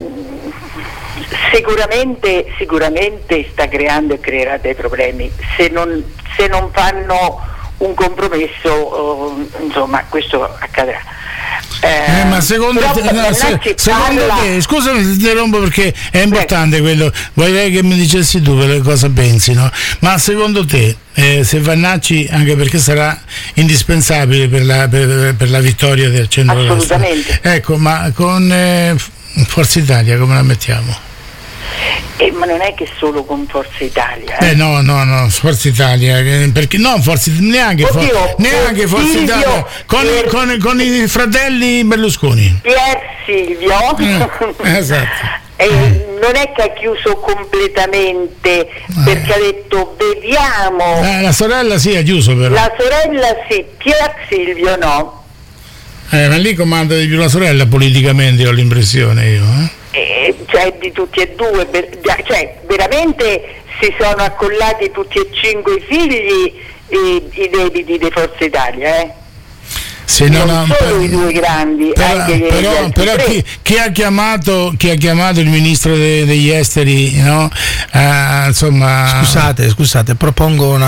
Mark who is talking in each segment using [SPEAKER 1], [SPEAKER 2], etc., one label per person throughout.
[SPEAKER 1] sicuramente sta creando e creerà dei problemi se non fanno un compromesso, insomma questo accadrà.
[SPEAKER 2] Ma secondo te, scusami se ti interrompo perché è importante quello, vorrei che mi dicessi tu cosa pensi, no? Ma secondo te se Vannacci, anche perché sarà indispensabile per la vittoria del centrodestra,
[SPEAKER 1] assolutamente,
[SPEAKER 2] ecco, ma con Forza Italia come la mettiamo?
[SPEAKER 1] Ma non è che solo con Forza Italia.
[SPEAKER 2] No, Forza Italia, perché no, neanche Forza Italia, con i fratelli Berlusconi.
[SPEAKER 1] Pier Silvio
[SPEAKER 2] esatto.
[SPEAKER 1] Non è che ha chiuso completamente, perché ha detto vediamo.
[SPEAKER 2] La sorella sì ha chiuso però.
[SPEAKER 1] La sorella sì, Pier Silvio no.
[SPEAKER 2] Ma lì comanda di più la sorella politicamente, ho l'impressione io.
[SPEAKER 1] Cioè di tutti e due, cioè veramente si sono accollati tutti e 5 i figli i debiti di Forza Italia,
[SPEAKER 2] Se
[SPEAKER 1] non solo i due grandi,
[SPEAKER 2] però chi ha chiamato il ministro degli esteri, no? Insomma,
[SPEAKER 3] scusate, propongo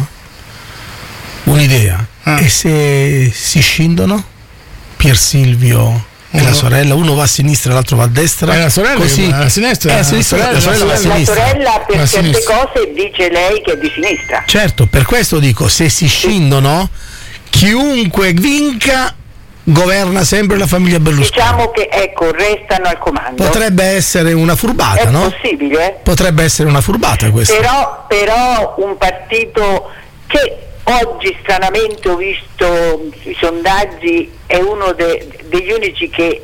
[SPEAKER 3] un'idea. E se si scindono Pier Silvio e la sorella, uno va a sinistra e l'altro va a destra,
[SPEAKER 2] la sorella
[SPEAKER 3] così
[SPEAKER 2] a sinistra,
[SPEAKER 3] la sorella va a sinistra.
[SPEAKER 1] La sorella per certe cose dice lei che è di sinistra.
[SPEAKER 3] Certo, per questo dico, se si scindono, chiunque vinca governa sempre la famiglia Berlusconi.
[SPEAKER 1] Diciamo che restano al comando.
[SPEAKER 3] Potrebbe essere una furbata,
[SPEAKER 1] è
[SPEAKER 3] no?
[SPEAKER 1] Possibile?
[SPEAKER 3] Potrebbe essere una furbata questa.
[SPEAKER 1] Però un partito che oggi stranamente ho visto i sondaggi è uno degli unici che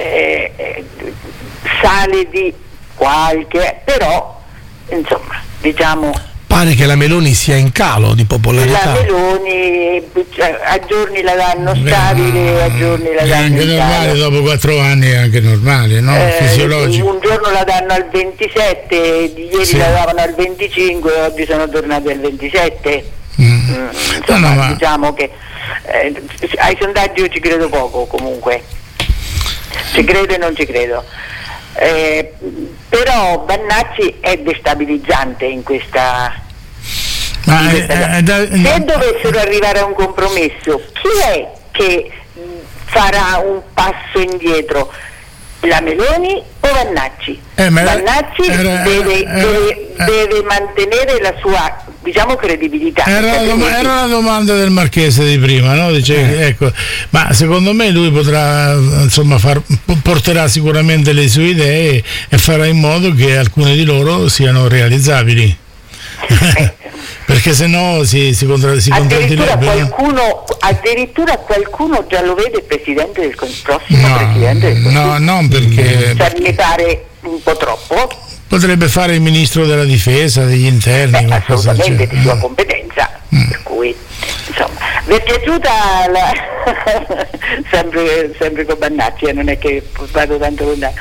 [SPEAKER 1] sale di qualche, però insomma diciamo
[SPEAKER 3] pare che la Meloni sia in calo di popolarità.
[SPEAKER 1] La Meloni a giorni la danno stabile, a giorni la danno
[SPEAKER 2] anche normale, dopo 4 anni è anche normale, no? Fisiologico. Un
[SPEAKER 1] giorno la danno al 27, ieri la davano al 25, oggi sono tornati al 27. Insomma, diciamo che ai sondaggi io ci credo poco, comunque ci credo e non ci credo, però Vannacci è destabilizzante in questa se dovessero arrivare a un compromesso, chi è che farà un passo indietro? La Meloni o Vannacci? Vannacci deve mantenere la sua, diciamo, credibilità.
[SPEAKER 2] Era la domanda del Marchese di prima, no? Dice, ecco, ma secondo me lui potrà, insomma, porterà sicuramente le sue idee e farà in modo che alcune di loro siano realizzabili. Perché se no si contraddirebbe.
[SPEAKER 1] Addirittura qualcuno già lo vede presidente del prossimo presidente del Consiglio.
[SPEAKER 2] No, non perché.
[SPEAKER 1] Cioè, mi pare un po' troppo.
[SPEAKER 2] Potrebbe fare il ministro della difesa, degli interni.
[SPEAKER 1] Assolutamente di sua competenza. Per cui, insomma, vi è piaciuta sempre con Vannacci, non è che vado tanto lontano.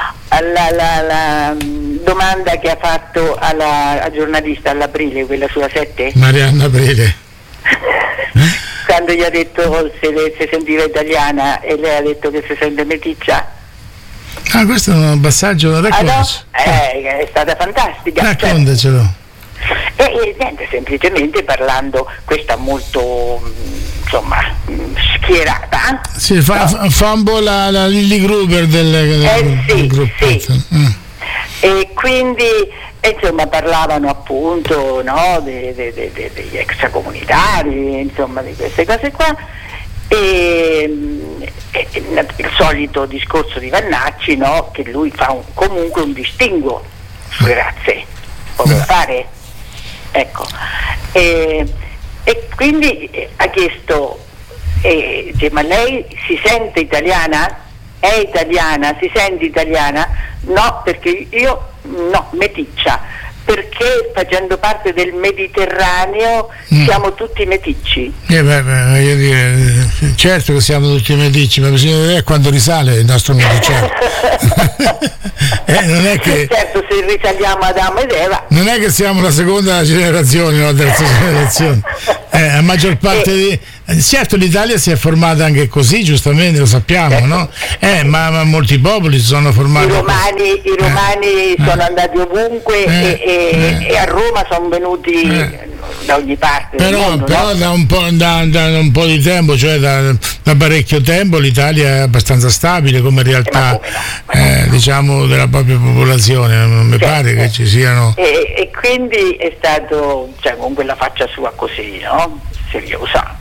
[SPEAKER 1] La domanda che ha fatto alla giornalista all'Aprile, quella sulla 7,
[SPEAKER 2] Marianna Aprile,
[SPEAKER 1] quando gli ha detto se si sentiva italiana e lei ha detto che si sente meticcia.
[SPEAKER 2] Questo è un passaggio da
[SPEAKER 1] è stata fantastica.
[SPEAKER 2] Raccontacelo.
[SPEAKER 1] E niente, semplicemente parlando, questa molto insomma schierata.
[SPEAKER 2] Sì, fa un po' la Lilly Gruber del gruppo. Sì.
[SPEAKER 1] E quindi insomma parlavano appunto, no, degli extracomunitari, insomma di queste cose qua, e il solito discorso di Vannacci, no, che lui fa comunque un distinguo sulle razze, può fare, ecco, e quindi ha chiesto, ma lei si sente italiana? È italiana? Si sente italiana? No, perché io no, meticcia, perché facendo parte del Mediterraneo siamo tutti meticci.
[SPEAKER 2] Voglio dire, certo che siamo tutti meticci, ma bisogna vedere quando risale il nostro meticciato. Non è che,
[SPEAKER 1] certo, se risaliamo ad Adamo ed Eva,
[SPEAKER 2] non è che siamo la seconda generazione o la terza generazione. La maggior parte certo l'Italia si è formata anche così, giustamente, lo sappiamo, no? Ma molti popoli si sono formati.
[SPEAKER 1] I romani sono andati ovunque e a Roma sono venuti da ogni parte del mondo,
[SPEAKER 2] però
[SPEAKER 1] no?
[SPEAKER 2] da un po' di tempo, cioè da parecchio tempo, l'Italia è abbastanza stabile come realtà, diciamo, della propria popolazione, non mi pare che ci siano.
[SPEAKER 1] E quindi è stato, cioè, con quella faccia sua così, no? Seriosa.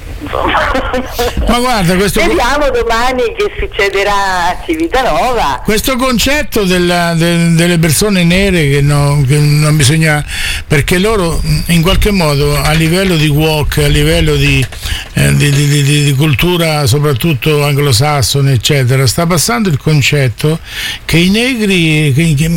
[SPEAKER 2] Ma guarda,
[SPEAKER 1] vediamo domani che succederà a Civitanova.
[SPEAKER 2] Questo concetto delle persone nere che non bisogna, perché loro in qualche modo a livello di walk, a livello di cultura soprattutto anglosassone eccetera, sta passando il concetto che i negri,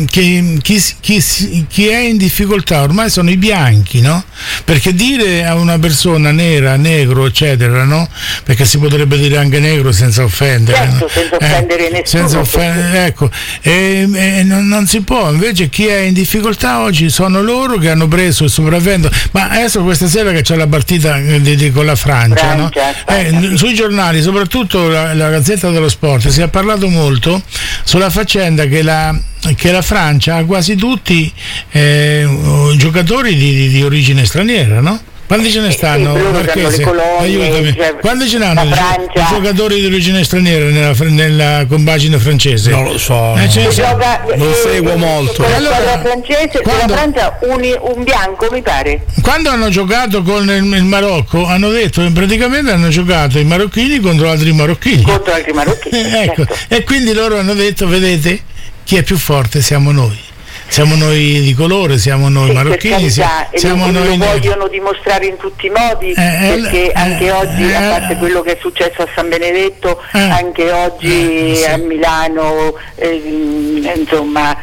[SPEAKER 2] chi è in difficoltà ormai sono i bianchi, no? Perché dire a una persona nera, negro eccetera, no? Perché si potrebbe dire anche negro senza offendere,
[SPEAKER 1] certo, senza offendere nessuno,
[SPEAKER 2] ecco, e non si può. Invece chi è in difficoltà oggi sono loro che hanno preso il sopravvento. Ma adesso questa sera che c'è la partita con la Francia, no? Sui giornali, soprattutto la Gazzetta dello Sport, si è parlato molto sulla faccenda che la Francia ha quasi tutti giocatori di origine straniera, no? Quanti ce ne stanno? Aiutami. Quanti ce ne hanno i giocatori di origine straniera nella compagine francese?
[SPEAKER 3] Non lo so, non seguo molto.
[SPEAKER 1] Allora, la francese, della Francia un bianco mi pare.
[SPEAKER 2] Quando hanno giocato con il Marocco hanno detto che praticamente hanno giocato i marocchini contro altri marocchini. Ecco.
[SPEAKER 1] Certo.
[SPEAKER 2] E quindi loro hanno detto, vedete, chi è più forte siamo noi. Siamo noi di colore, siamo noi marocchini, siamo noi.
[SPEAKER 1] Lo vogliono dimostrare in tutti i modi, perché anche oggi, a parte quello che è successo a San Benedetto, anche oggi a Milano, insomma,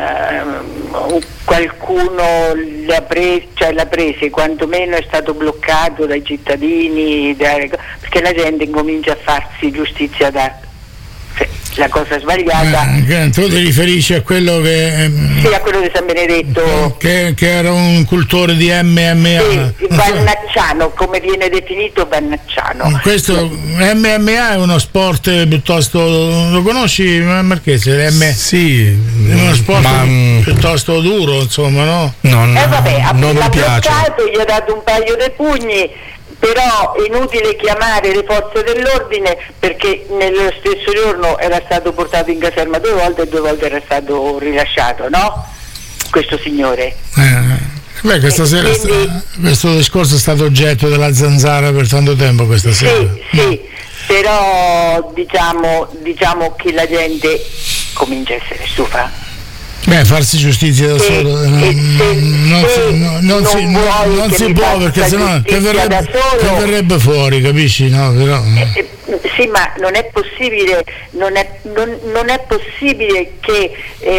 [SPEAKER 1] qualcuno l'ha preso, quantomeno è stato bloccato dai cittadini, perché la gente incomincia a farsi giustizia la cosa sbagliata.
[SPEAKER 2] Tu ti riferisci a quello che
[SPEAKER 1] a quello di San Benedetto,
[SPEAKER 2] che era un cultore di MMA,
[SPEAKER 1] Vannacciano, come viene definito Vannacciano.
[SPEAKER 2] Questo MMA è uno sport piuttosto, lo conosci Marchese?
[SPEAKER 3] Sì,
[SPEAKER 2] è uno sport piuttosto duro, insomma, no?
[SPEAKER 3] Non mi piace.
[SPEAKER 1] Bloccato, gli ha dato un paio di pugni. Però è inutile chiamare le forze dell'ordine, perché nello stesso giorno era stato portato in caserma 2 volte e 2 volte era stato rilasciato, no? Questo signore.
[SPEAKER 2] Questa sera questo discorso è stato oggetto della zanzara per tanto tempo questa sera.
[SPEAKER 1] Sì, però diciamo che la gente comincia a essere stufa.
[SPEAKER 2] Farsi giustizia da solo non si può, perché sennò che verrebbe fuori, capisci? No, però.
[SPEAKER 1] Sì, ma non è possibile, non è possibile che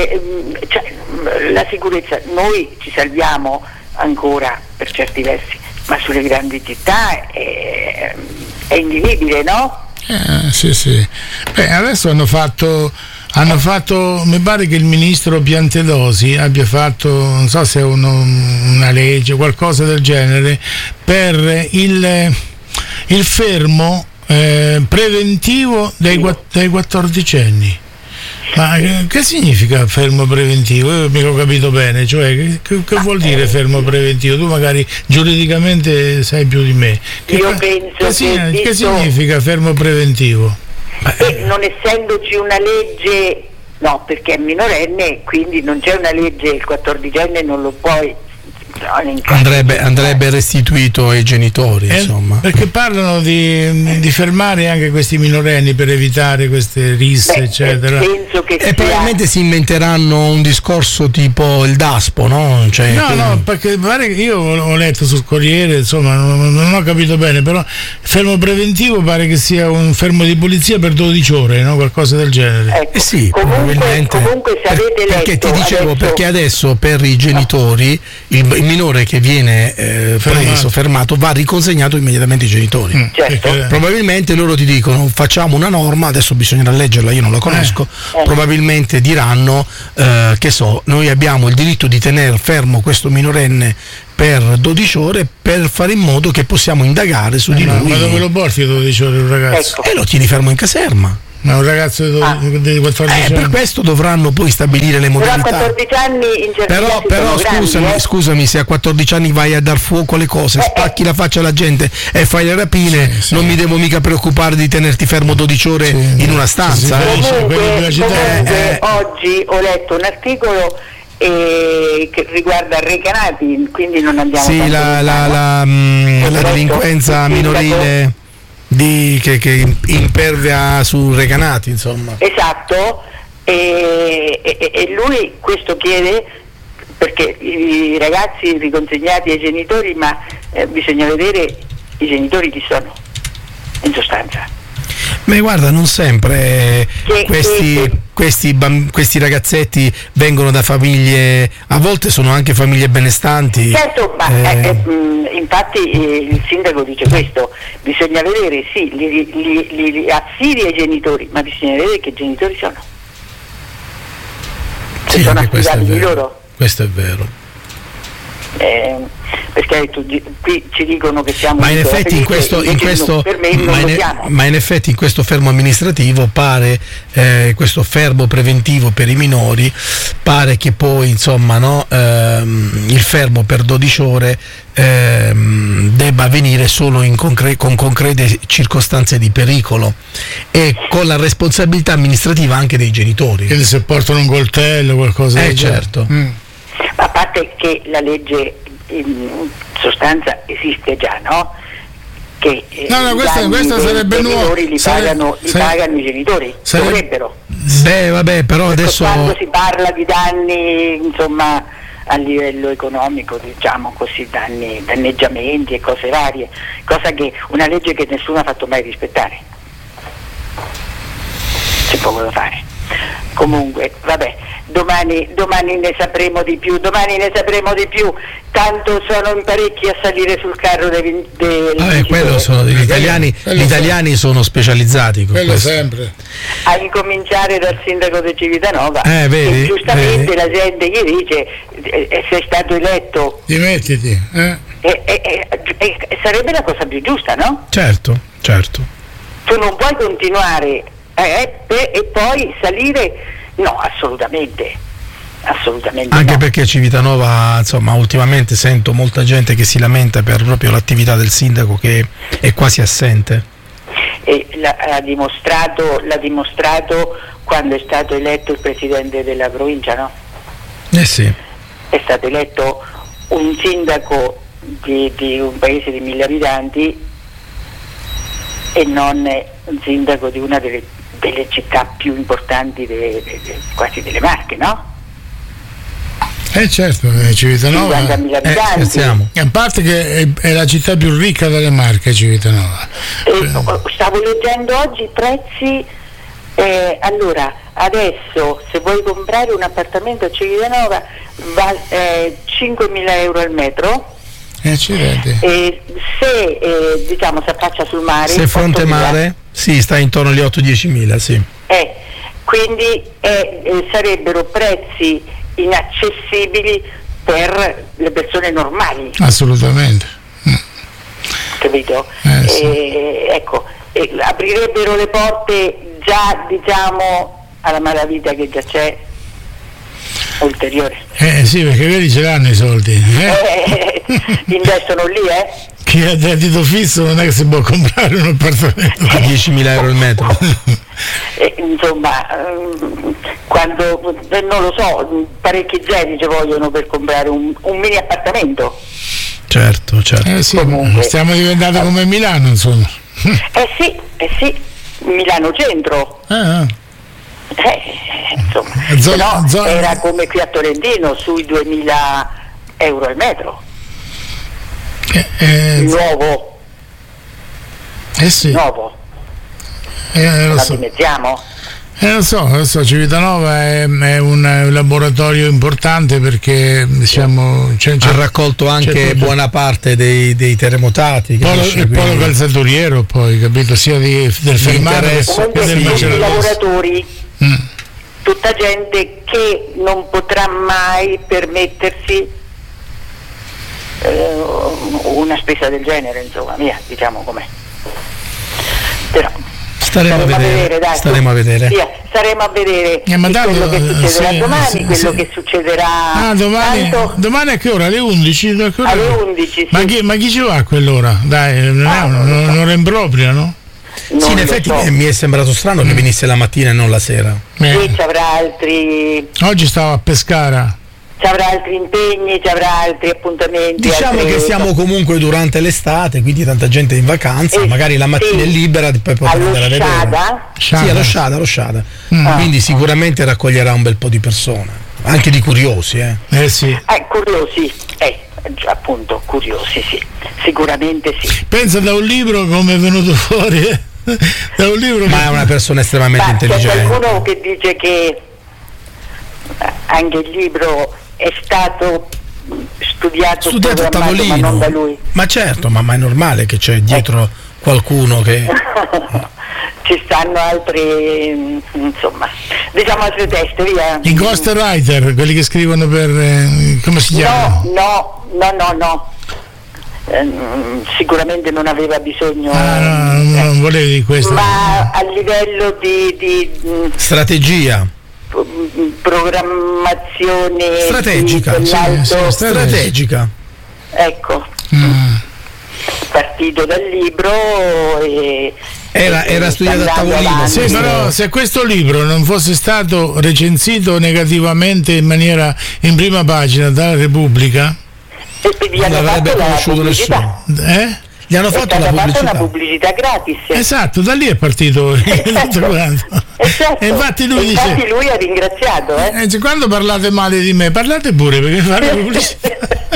[SPEAKER 1] la sicurezza, noi ci salviamo ancora per certi versi, ma sulle grandi città è indivibile, no?
[SPEAKER 2] Sì. Adesso hanno fatto, mi pare che il ministro Piantedosi abbia fatto, non so se è una legge, qualcosa del genere, per il fermo preventivo dei 14enni. Ma che significa fermo preventivo? Io mica ho capito bene, cioè che vuol dire fermo preventivo? Tu magari giuridicamente sai più di me. Che significa fermo preventivo?
[SPEAKER 1] Non essendoci una legge, no, perché è minorenne, quindi non c'è una legge, il 14enne non lo puoi.
[SPEAKER 3] Andrebbe restituito ai genitori, insomma.
[SPEAKER 2] Perché parlano di fermare anche questi minorenni per evitare queste risse, eccetera.
[SPEAKER 1] Penso che
[SPEAKER 3] probabilmente si inventeranno un discorso tipo il DASPO, no?
[SPEAKER 2] No, perché pare che io ho letto sul Corriere, insomma, non ho capito bene, però fermo preventivo pare che sia un fermo di polizia per 12 ore, no? Qualcosa del genere.
[SPEAKER 3] Sì, probabilmente.
[SPEAKER 1] Comunque se avete letto,
[SPEAKER 3] perché ti dicevo, perché adesso per i genitori il minore che viene fermato va riconsegnato immediatamente ai genitori.
[SPEAKER 1] Certo.
[SPEAKER 3] Probabilmente loro ti dicono facciamo una norma, adesso bisognerà leggerla, io non la conosco, probabilmente diranno che noi abbiamo il diritto di tenere fermo questo minorenne per 12 ore per fare in modo che possiamo indagare su di lui.
[SPEAKER 2] Ma dove lo porti 12 ore un ragazzo?
[SPEAKER 1] Ecco.
[SPEAKER 3] E lo tieni fermo in caserma.
[SPEAKER 2] Ma un ragazzo di 14 anni?
[SPEAKER 3] Per questo dovranno poi stabilire le
[SPEAKER 1] Però a
[SPEAKER 3] modalità.
[SPEAKER 1] 14 anni in certi casi
[SPEAKER 3] Però
[SPEAKER 1] sono grandi,
[SPEAKER 3] scusami, se a 14 anni vai a dar fuoco alle cose, spacchi la faccia alla gente e fai le rapine,
[SPEAKER 2] Sì.
[SPEAKER 3] non mi devo mica preoccupare di tenerti fermo 12 ore in una stanza.
[SPEAKER 1] Comunque oggi ho letto un articolo che riguarda Recanati, quindi non andiamo
[SPEAKER 3] Sì,
[SPEAKER 1] tanto
[SPEAKER 3] la delinquenza minorile che impervia su Recanati, insomma.
[SPEAKER 1] Esatto, e lui questo chiede perché i ragazzi riconsegnati ai genitori, ma bisogna vedere i genitori chi sono, in sostanza.
[SPEAKER 3] Ma guarda, non sempre questi ragazzetti vengono da famiglie, a volte sono anche famiglie benestanti.
[SPEAKER 1] Certo, ma infatti il sindaco dice questo, bisogna vedere, sì, li affidi ai genitori, ma bisogna vedere che genitori sono. Se
[SPEAKER 3] Sì,
[SPEAKER 1] sono
[SPEAKER 3] anche questo è
[SPEAKER 1] affidabili
[SPEAKER 3] vero.
[SPEAKER 1] loro.
[SPEAKER 3] Questo è vero.
[SPEAKER 1] Perché qui ci dicono che siamo
[SPEAKER 3] Ma in effetti in questo fermo amministrativo pare, questo fermo preventivo per i minori, pare che poi insomma il fermo per 12 ore debba avvenire solo con concrete circostanze di pericolo e con la responsabilità amministrativa anche dei genitori.
[SPEAKER 2] Quindi se portano un coltello qualcosa del genere.
[SPEAKER 3] Certo.
[SPEAKER 1] A parte che la legge in sostanza esiste già, no? Che
[SPEAKER 2] questa sarebbe nuova.
[SPEAKER 1] Li pagano i genitori, dovrebbero.
[SPEAKER 3] Beh, vabbè, però adesso
[SPEAKER 1] Quando si parla di danni, insomma, a livello economico, diciamo così, danneggiamenti e cose varie, cosa che una legge che nessuno ha fatto mai rispettare. C'è poco da fare. Comunque, vabbè, domani ne sapremo di più, tanto sono in parecchi a salire sul carro dei
[SPEAKER 3] quello sono degli italiani, gli italiani sono specializzati con
[SPEAKER 2] quello
[SPEAKER 3] questo.
[SPEAKER 2] sempre.
[SPEAKER 1] A incominciare dal sindaco di Civitanova,
[SPEAKER 3] vedi,
[SPEAKER 1] che giustamente
[SPEAKER 3] vedi.
[SPEAKER 1] la gente gli dice sei stato eletto,
[SPEAKER 2] Dimettiti.
[SPEAKER 1] sarebbe la cosa più giusta, no?
[SPEAKER 3] Certo.
[SPEAKER 1] Tu non puoi continuare e poi salire, no, assolutamente
[SPEAKER 3] Anche
[SPEAKER 1] no.
[SPEAKER 3] perché a Civitanova, insomma, ultimamente sento molta gente che si lamenta per proprio l'attività del sindaco che è quasi assente.
[SPEAKER 1] E l'ha dimostrato quando è stato eletto il presidente della provincia, no?
[SPEAKER 3] Sì.
[SPEAKER 1] È stato eletto un sindaco di un paese di 1000 abitanti e non un sindaco di una delle città più importanti quasi delle Marche, no?
[SPEAKER 2] Certo, Civitanova
[SPEAKER 1] 50.000 abitanti.
[SPEAKER 2] a parte che è la città più ricca delle Marche, Civitanova.
[SPEAKER 1] Stavo leggendo oggi i prezzi, allora adesso se vuoi comprare un appartamento a Civitanova va 5.000 euro al metro.
[SPEAKER 2] Accidenti.
[SPEAKER 1] Se diciamo si affaccia sul mare,
[SPEAKER 3] Se fronte
[SPEAKER 1] 8.000.
[SPEAKER 3] mare, sì, sta intorno agli 8-10.000, sì.
[SPEAKER 1] Quindi sarebbero prezzi inaccessibili per le persone normali.
[SPEAKER 2] Assolutamente.
[SPEAKER 1] Capito?
[SPEAKER 2] Sì.
[SPEAKER 1] Ecco, aprirebbero le porte già, diciamo, alla malavita che già c'è, ulteriore.
[SPEAKER 2] Sì, perché quelli ce l'hanno i soldi.
[SPEAKER 1] Investono lì,
[SPEAKER 2] Chi ha reddito fisso non è che si può comprare un appartamento
[SPEAKER 3] a 10.000 euro il metro.
[SPEAKER 1] Insomma, quando non lo so, parecchi zeri ci vogliono per comprare un mini appartamento.
[SPEAKER 3] Certo.
[SPEAKER 2] Sì,
[SPEAKER 1] Comunque.
[SPEAKER 2] stiamo diventando come Milano, insomma.
[SPEAKER 1] Sì, Milano centro. Insomma, era come qui a Tolentino sui 2.000 euro al metro. Nuovo.
[SPEAKER 2] Sì.
[SPEAKER 1] Nuovo.
[SPEAKER 2] Lo
[SPEAKER 1] La
[SPEAKER 2] so.
[SPEAKER 1] dimezziamo?
[SPEAKER 2] Lo so, Civitanova è un laboratorio importante perché diciamo
[SPEAKER 3] ha raccolto anche buona parte dei terremotati.
[SPEAKER 2] Il polo calzaturiero, poi, capito, sia del fermare che del macellato.
[SPEAKER 1] Lavoratori, tutta gente che non potrà mai permettersi una spesa del genere, insomma, via, diciamo com'è. Però
[SPEAKER 3] staremo a vedere,
[SPEAKER 1] dai,
[SPEAKER 3] staremo a vedere.
[SPEAKER 1] Via, staremo a vedere quello che succederà domani, quello che succederà
[SPEAKER 2] domani a che ora? Alle 11?
[SPEAKER 1] Alle 11, sì.
[SPEAKER 2] Ma chi ci va a quell'ora? Dai, non è un'ora impropria, no?
[SPEAKER 3] Sì, in effetti mi è sembrato strano che venisse la mattina e non la sera.
[SPEAKER 1] Sì, ci avrà altri.
[SPEAKER 2] Oggi stavo a Pescara.
[SPEAKER 1] Ci avrà altri impegni, ci avrà altri appuntamenti.
[SPEAKER 3] Diciamo che siamo comunque durante l'estate, quindi tanta gente è in vacanza, magari la mattina è libera e poi potrà andare a vedere. Sì, allo Sciada. Quindi sicuramente raccoglierà un bel po' di persone, anche di curiosi.
[SPEAKER 2] Sì.
[SPEAKER 1] Curiosi, appunto, curiosi, sì. Sicuramente sì.
[SPEAKER 2] Pensa da un libro come è venuto fuori, da un libro.
[SPEAKER 3] Ma è una persona estremamente intelligente.
[SPEAKER 1] C'è qualcuno che dice che anche il libro è stato studiato a tavolino, ma non da lui.
[SPEAKER 3] Ma certo, ma è normale che c'è dietro qualcuno che
[SPEAKER 1] ci stanno altri, insomma, diciamo altre teste, via.
[SPEAKER 2] I ghostwriter, quelli che scrivono per come si chiama?
[SPEAKER 1] No. Sicuramente non aveva bisogno,
[SPEAKER 2] non volevi di questo,
[SPEAKER 1] ma a livello di
[SPEAKER 3] strategia,
[SPEAKER 1] programmazione
[SPEAKER 3] strategica, strategica.
[SPEAKER 1] Ecco, partito dal libro e
[SPEAKER 3] era studiato a tavolino.
[SPEAKER 2] Sì, però se questo libro non fosse stato recensito negativamente in prima pagina dalla Repubblica,
[SPEAKER 1] non
[SPEAKER 3] l'avrebbe conosciuto nessuno. Gli hanno fatto
[SPEAKER 1] una pubblicità gratis.
[SPEAKER 2] Esatto, da lì è partito tutto quanto.
[SPEAKER 1] Esatto.
[SPEAKER 2] E infatti lui
[SPEAKER 1] ha ringraziato.
[SPEAKER 2] Quando parlate male di me, parlate pure, perché fare pubblicità.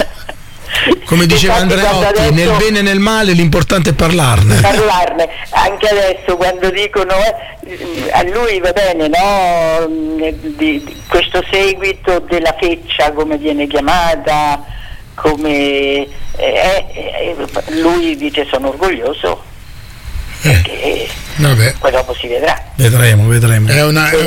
[SPEAKER 3] Come diceva Andreotti, nel bene e nel male l'importante è parlarne.
[SPEAKER 1] Anche adesso quando dicono a lui va bene, no? Di questo seguito della feccia, come viene chiamata, come lui dice sono orgoglioso, perché poi dopo si vedrà.
[SPEAKER 3] Vedremo.
[SPEAKER 2] È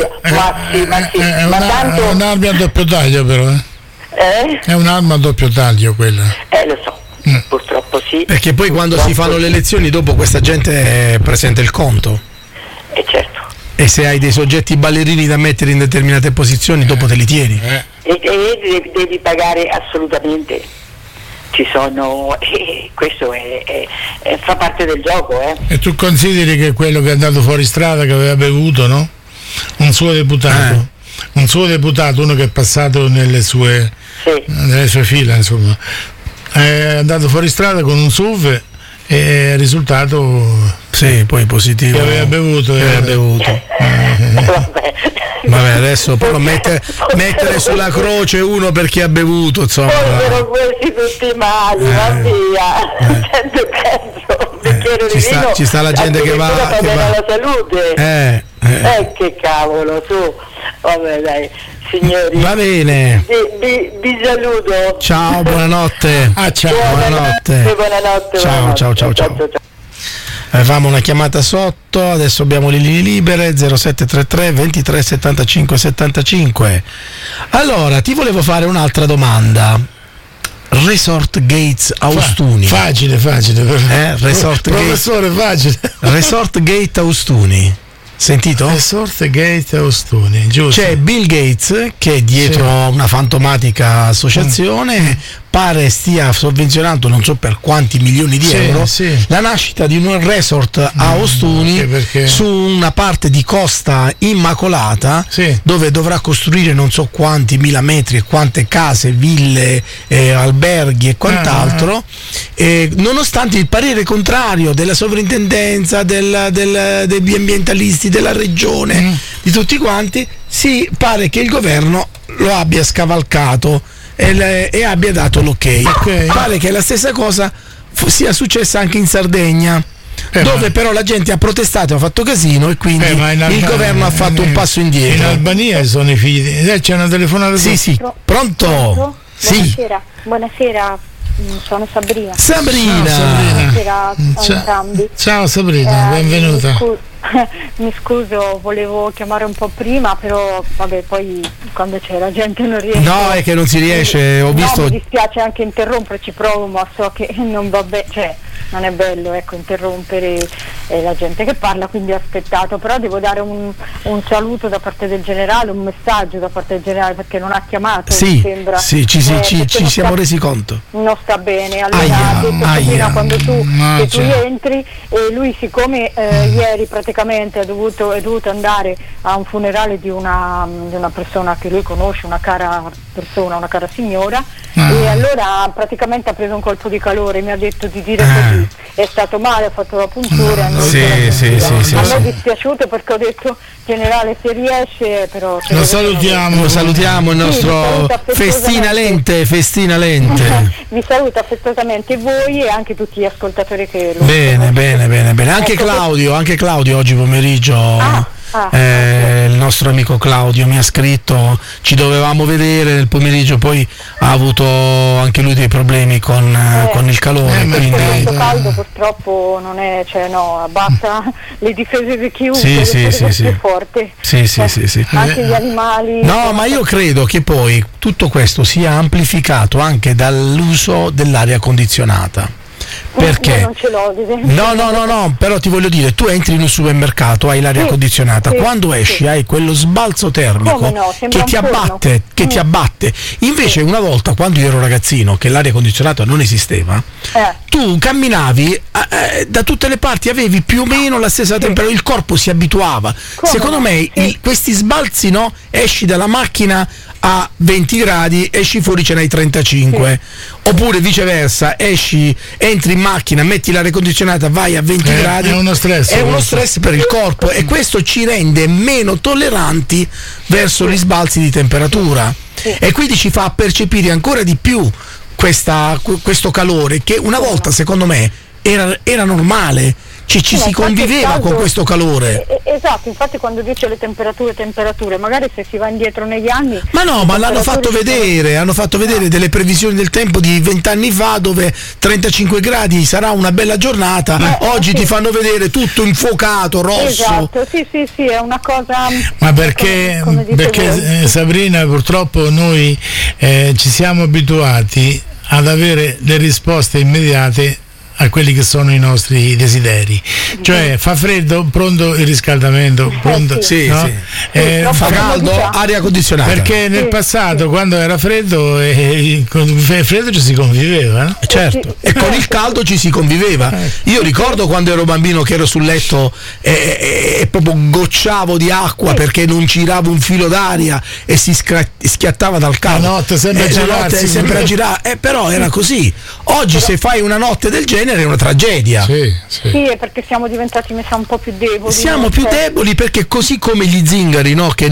[SPEAKER 2] un'arma a doppio taglio, però. È un'arma a doppio taglio quella.
[SPEAKER 1] Lo so, purtroppo sì.
[SPEAKER 3] Perché poi quando si fanno le elezioni dopo questa gente presenta il conto.
[SPEAKER 1] Certo.
[SPEAKER 3] E se hai dei soggetti ballerini da mettere in determinate posizioni, dopo te li tieni.
[SPEAKER 1] E devi pagare assolutamente. Ci sono, questo fa parte del gioco.
[SPEAKER 2] E tu consideri che quello che è andato fuori strada, che aveva bevuto, no? Un suo deputato, uno che è passato nelle sue fila, insomma, è andato fuori strada con un SUV e il risultato
[SPEAKER 3] poi positivo,
[SPEAKER 2] che aveva bevuto.
[SPEAKER 3] Vabbè, adesso però mettere sulla croce uno perché ha bevuto, insomma.
[SPEAKER 1] Fossero questi tutti mali, va via. Sento peggio, un bicchiere di vino.
[SPEAKER 3] Ci sta la gente che va
[SPEAKER 1] alla salute. Che cavolo, su. Vabbè, dai, signori.
[SPEAKER 3] Va bene.
[SPEAKER 1] Vi saluto.
[SPEAKER 3] Ciao, buonanotte.
[SPEAKER 2] Ciao.
[SPEAKER 1] Buonanotte.
[SPEAKER 3] Ciao. Avevamo una chiamata sotto, adesso abbiamo le linee libere 0733 23 75 75. Allora, ti volevo fare un'altra domanda. Resort Gates Austuni.
[SPEAKER 2] Facile.
[SPEAKER 3] Professore,
[SPEAKER 2] facile.
[SPEAKER 3] Resort Gate Austuni. Sentito?
[SPEAKER 2] Resort Gate Austuni, giusto.
[SPEAKER 3] C'è Bill Gates che è dietro una fantomatica associazione, pare stia sovvenzionando non so per quanti milioni di euro la nascita di un resort a Ostuni su una parte di costa immacolata dove dovrà costruire non so quanti mila metri e quante case, ville, alberghi e quant'altro, nonostante il parere contrario della sovrintendenza, degli ambientalisti, della regione, di tutti quanti. Pare che il governo lo abbia scavalcato e abbia dato l'ok. Pare che la stessa cosa sia successa anche in Sardegna, dove però la gente ha protestato, ha fatto casino e quindi il governo ha fatto un passo indietro.
[SPEAKER 2] In Albania sono i figli. C'è una telefonata.
[SPEAKER 3] Sì. Pronto?
[SPEAKER 4] Buonasera. Sono Sabrina.
[SPEAKER 3] Buonasera
[SPEAKER 4] a entrambi.
[SPEAKER 2] Ciao Sabrina, benvenuta.
[SPEAKER 4] Mi scuso, volevo chiamare un po' prima, però vabbè, poi quando c'è la gente non riesce.
[SPEAKER 3] No, è che non si riesce, ho visto.
[SPEAKER 4] No, mi dispiace anche interromperci, provo, ma so che non va bene, cioè non è bello, ecco, interrompere la gente che parla, quindi ho aspettato, però devo dare un saluto da parte del generale, un messaggio da parte del generale, perché non ha chiamato,
[SPEAKER 3] Sì,
[SPEAKER 4] mi sembra.
[SPEAKER 3] sì, ci siamo resi conto.
[SPEAKER 4] Non sta bene, allora ha detto prima quando tu entri, e lui siccome ieri praticamente è dovuto andare a un funerale di una persona che lui conosce, una cara persona, una cara signora, e allora praticamente ha preso un colpo di calore, mi ha detto di dire così, è stato male, ha fatto la puntura, a me è dispiaciuto perché ho detto generale se riesce, però
[SPEAKER 2] lo salutiamo il nostro
[SPEAKER 3] Festina Lente.
[SPEAKER 4] Vi saluto affettuosamente voi e anche tutti gli ascoltatori che lo
[SPEAKER 3] bene. Anche Claudio oggi pomeriggio il nostro amico Claudio mi ha scritto, ci dovevamo vedere nel pomeriggio, poi ha avuto anche lui dei problemi con il calore, quindi
[SPEAKER 4] il caldo purtroppo non è, abbassa le difese di chiunque,
[SPEAKER 3] sì.
[SPEAKER 4] forte.
[SPEAKER 3] Sì.
[SPEAKER 4] Anche gli animali.
[SPEAKER 3] No, ma io credo che poi tutto questo sia amplificato anche dall'uso dell'aria condizionata. Perché?
[SPEAKER 4] Io non ce l'ho,
[SPEAKER 3] No, però ti voglio dire, tu entri in un supermercato, hai l'aria condizionata, quando esci hai quello sbalzo termico che ti abbatte. Invece una volta, quando io ero ragazzino, che l'aria condizionata non esisteva, tu camminavi da tutte le parti, avevi più o meno la stessa temperatura, il corpo si abituava. Secondo me questi sbalzi, esci dalla macchina a 20 gradi, esci fuori ce n'hai 35, oppure viceversa, entri in macchina, metti l'aria condizionata, vai a 20 gradi,
[SPEAKER 2] è uno stress
[SPEAKER 3] per il corpo, e questo ci rende meno tolleranti verso gli sbalzi di temperatura, e quindi ci fa percepire ancora di più questo calore che una volta, secondo me, era normale. Ci si conviveva con questo calore.
[SPEAKER 4] Esatto, infatti quando dice le temperature, magari se si va indietro negli anni.
[SPEAKER 3] Ma l'hanno fatto vedere delle previsioni del tempo di 20 anni fa, dove 35 gradi sarà una bella giornata, oggi ti fanno vedere tutto infuocato, rosso.
[SPEAKER 4] Esatto, sì, è una cosa.
[SPEAKER 2] Ma perché Sabrina, purtroppo noi ci siamo abituati ad avere le risposte immediate a quelli che sono i nostri desideri, cioè fa freddo, pronto il riscaldamento, pronto,
[SPEAKER 3] fa caldo, aria condizionata,
[SPEAKER 2] perché nel passato quando era freddo con il freddo ci si conviveva,
[SPEAKER 3] certo, e con il caldo ci si conviveva. Io ricordo quando ero bambino che ero sul letto e proprio gocciavo di acqua perché non giravo un filo d'aria e si schiattava dal caldo.
[SPEAKER 2] La notte sempre a girare,
[SPEAKER 3] però era così. Oggi se fai una notte del genere è una tragedia.
[SPEAKER 4] Sì, è perché siamo diventati un po' più deboli.
[SPEAKER 3] Siamo più deboli perché, così come gli zingari, che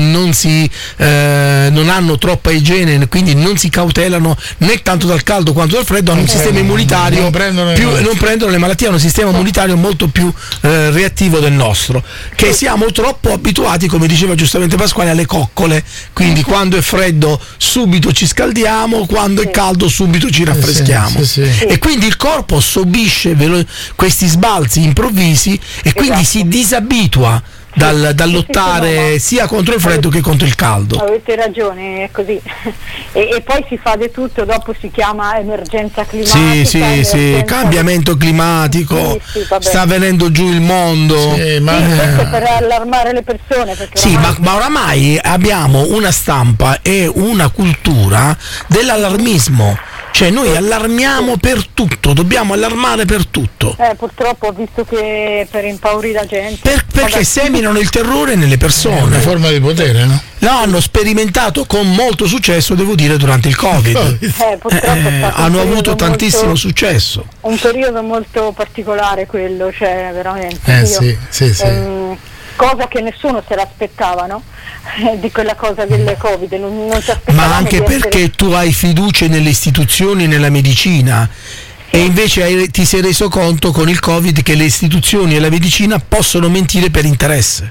[SPEAKER 3] non hanno troppa igiene, quindi non si cautelano né tanto dal caldo quanto dal freddo, hanno un sistema immunitario, non prendono le malattie, hanno un sistema immunitario molto più reattivo del nostro, che siamo troppo abituati, come diceva giustamente Pasquale, alle coccole, quindi quando è freddo subito ci scaldiamo, quando è caldo subito ci raffreschiamo, e quindi il corpo subisce questi sbalzi improvvisi e quindi si disabitua dal lottare sia contro il freddo che contro il caldo.
[SPEAKER 4] Avete ragione, è così. E poi si fa di tutto, dopo si chiama emergenza climatica.
[SPEAKER 3] Sì, cambiamento climatico, sta venendo giù il mondo.
[SPEAKER 4] Questo per allarmare le persone.
[SPEAKER 3] Ma oramai abbiamo una stampa e una cultura dell'allarmismo. Cioè noi allarmiamo per tutto, dobbiamo allarmare per tutto.
[SPEAKER 4] Purtroppo ho visto che per impaurire la gente.
[SPEAKER 3] Perché seminano il terrore nelle persone.
[SPEAKER 2] È una forma di potere, no?
[SPEAKER 3] Lo hanno sperimentato con molto successo, devo dire, durante il Covid. Hanno avuto tantissimo successo.
[SPEAKER 4] Un periodo molto particolare quello, cioè veramente.
[SPEAKER 2] Sì.
[SPEAKER 4] Cosa che nessuno se l'aspettava, no? Di quella cosa del Covid, non si aspettava.
[SPEAKER 3] Ma anche perché tu hai fiducia nelle istituzioni e nella medicina, e invece ti sei reso conto con il Covid che le istituzioni e la medicina possono mentire per interesse.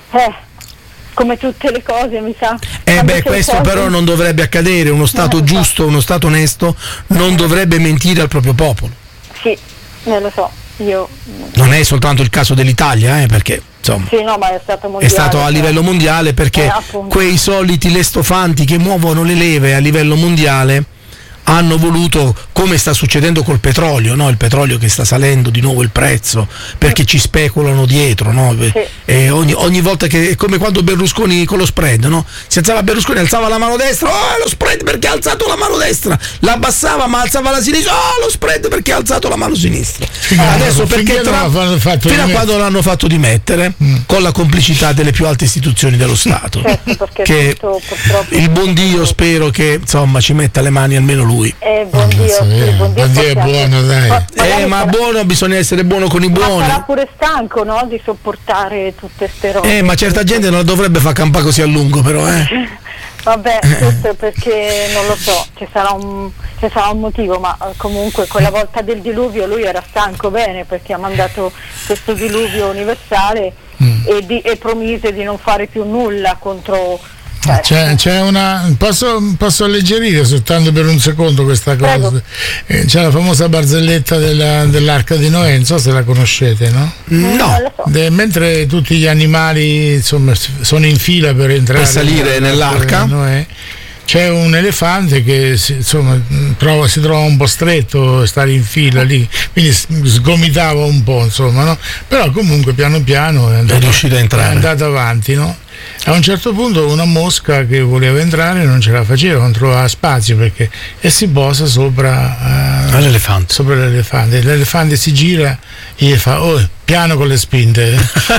[SPEAKER 4] Come tutte le cose, mi sa.
[SPEAKER 3] Questo però non dovrebbe accadere. Uno Stato giusto, uno Stato onesto non dovrebbe mentire al proprio popolo.
[SPEAKER 4] Sì, lo so.
[SPEAKER 3] Non è soltanto il caso dell'Italia, perché insomma
[SPEAKER 4] sì, no, ma è stato mondiale,
[SPEAKER 3] è stato a livello mondiale, perché quei soliti lestofanti che muovono le leve a livello mondiale hanno voluto, come sta succedendo col petrolio, no? Il petrolio che sta salendo di nuovo il prezzo perché ci speculano dietro, no?
[SPEAKER 4] Sì.
[SPEAKER 3] E ogni volta che è come quando Berlusconi con lo spread, no? Si alzava Berlusconi, alzava la mano destra, lo spread perché ha alzato la mano destra, la abbassava ma alzava la sinistra, lo spread perché ha alzato la mano sinistra. Adesso perché fino a quando l'hanno fatto dimettere con la complicità delle più alte istituzioni dello Stato, che il buon Dio spero che insomma ci metta le mani almeno lui.
[SPEAKER 4] Buon Dio
[SPEAKER 2] è buono, dai.
[SPEAKER 3] Ma buono, bisogna essere buono con i buoni.
[SPEAKER 4] Ma sarà pure stanco, no? Di sopportare tutte ste robe.
[SPEAKER 3] Ma certa gente non dovrebbe far campare così a lungo, però.
[SPEAKER 4] Vabbè, questo perché non lo so, ci sarà un motivo, ma comunque quella volta del diluvio lui era stanco bene, perché ha mandato questo diluvio universale e promise di non fare più nulla contro.
[SPEAKER 2] C'è una. Posso alleggerire soltanto per un secondo questa cosa? C'è la famosa barzelletta dell'arca di Noè, non so se la conoscete, no?
[SPEAKER 3] No.
[SPEAKER 2] Mentre tutti gli animali insomma sono in fila per entrare,
[SPEAKER 3] per salire nell'arca,
[SPEAKER 2] Noè, c'è un elefante che si trova un po' stretto a stare in fila lì, quindi sgomitava un po', insomma, no? Però comunque piano piano è
[SPEAKER 3] riuscito a entrare,
[SPEAKER 2] è andato avanti, no? A un certo punto una mosca che voleva entrare non ce la faceva, non trovava spazio e si posa sopra l'elefante. L'elefante si gira e gli fa: piano con le spinte.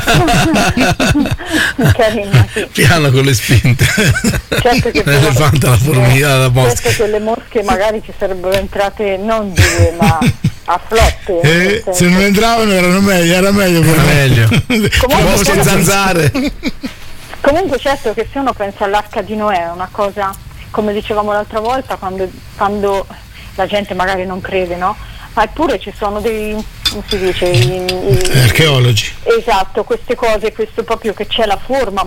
[SPEAKER 4] Carina, sì.
[SPEAKER 3] Piano con le spinte.
[SPEAKER 4] Certo che
[SPEAKER 3] l'elefante la formica, la mosca.
[SPEAKER 4] Certo che le mosche magari ci sarebbero entrate non due ma a flotte.
[SPEAKER 2] Se non entravano era meglio.
[SPEAKER 3] Era meglio.
[SPEAKER 4] Comunque,
[SPEAKER 3] zanzare.
[SPEAKER 4] Comunque certo che se uno pensa all'arca di Noè è una cosa, come dicevamo l'altra volta, quando la gente magari non crede, no? Ma eppure ci sono dei, come si dice,
[SPEAKER 2] archeologi.
[SPEAKER 4] Esatto, queste cose, questo proprio che c'è la forma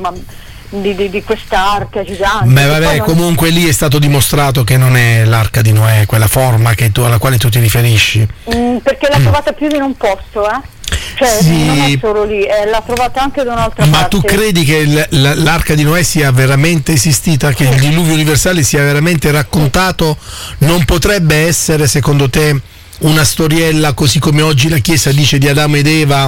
[SPEAKER 4] di questa arca gigante.
[SPEAKER 3] Beh vabbè, comunque lì è stato dimostrato che non è l'arca di Noè, quella forma alla quale tu ti riferisci.
[SPEAKER 4] Perché l'ha trovata più in un posto, Cioè,
[SPEAKER 3] sì,
[SPEAKER 4] non è solo lì, l'ha trovata anche da un'altra parte.
[SPEAKER 3] Ma tu credi che l'arca di Noè sia veramente esistita, che il diluvio universale sia veramente raccontato? Non potrebbe essere, secondo te, una storiella così come oggi la Chiesa dice di Adamo ed Eva?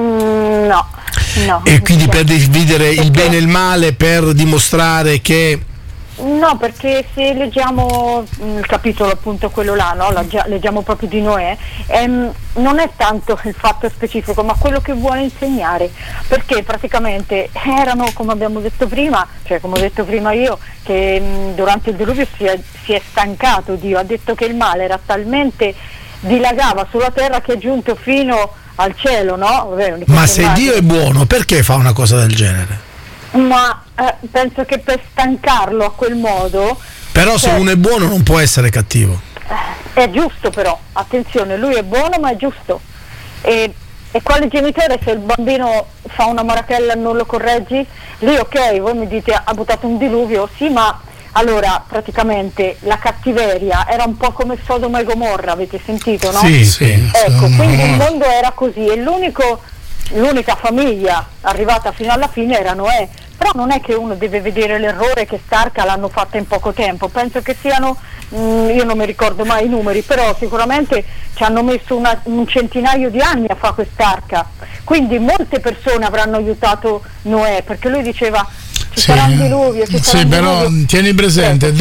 [SPEAKER 4] No.
[SPEAKER 3] E quindi per dividere il bene e il male, per dimostrare che...
[SPEAKER 4] No, perché se leggiamo il capitolo appunto quello là, no? Leggiamo proprio di Noè, non è tanto il fatto specifico ma quello che vuole insegnare, perché praticamente erano, come abbiamo detto prima, cioè come ho detto prima io, che durante il diluvio si è stancato Dio, ha detto che il male era talmente, dilagava sulla terra che è giunto fino al cielo, no?
[SPEAKER 3] Ma se Dio è buono, perché fa una cosa del genere?
[SPEAKER 4] Ma penso che per stancarlo a quel modo.
[SPEAKER 3] Però se uno è buono non può essere cattivo.
[SPEAKER 4] È giusto, però attenzione, lui è buono ma è giusto. E quale genitore, se il bambino fa una marachella e non lo correggi, lì ok, voi mi dite ha buttato un diluvio, sì, ma allora praticamente la cattiveria era un po' come Sodoma e Gomorra, avete sentito, no?
[SPEAKER 3] Sì.
[SPEAKER 4] Ecco, quindi il mondo era così e l'unica famiglia arrivata fino alla fine era Noè. Però non è che uno deve vedere l'errore che st'arca l'hanno fatta in poco tempo, penso che siano, io non mi ricordo mai i numeri, però sicuramente ci hanno messo un centinaio di anni a fare quest'arca, quindi molte persone avranno aiutato Noè, perché lui diceva ci sarà un diluvio,
[SPEAKER 2] però tieni presente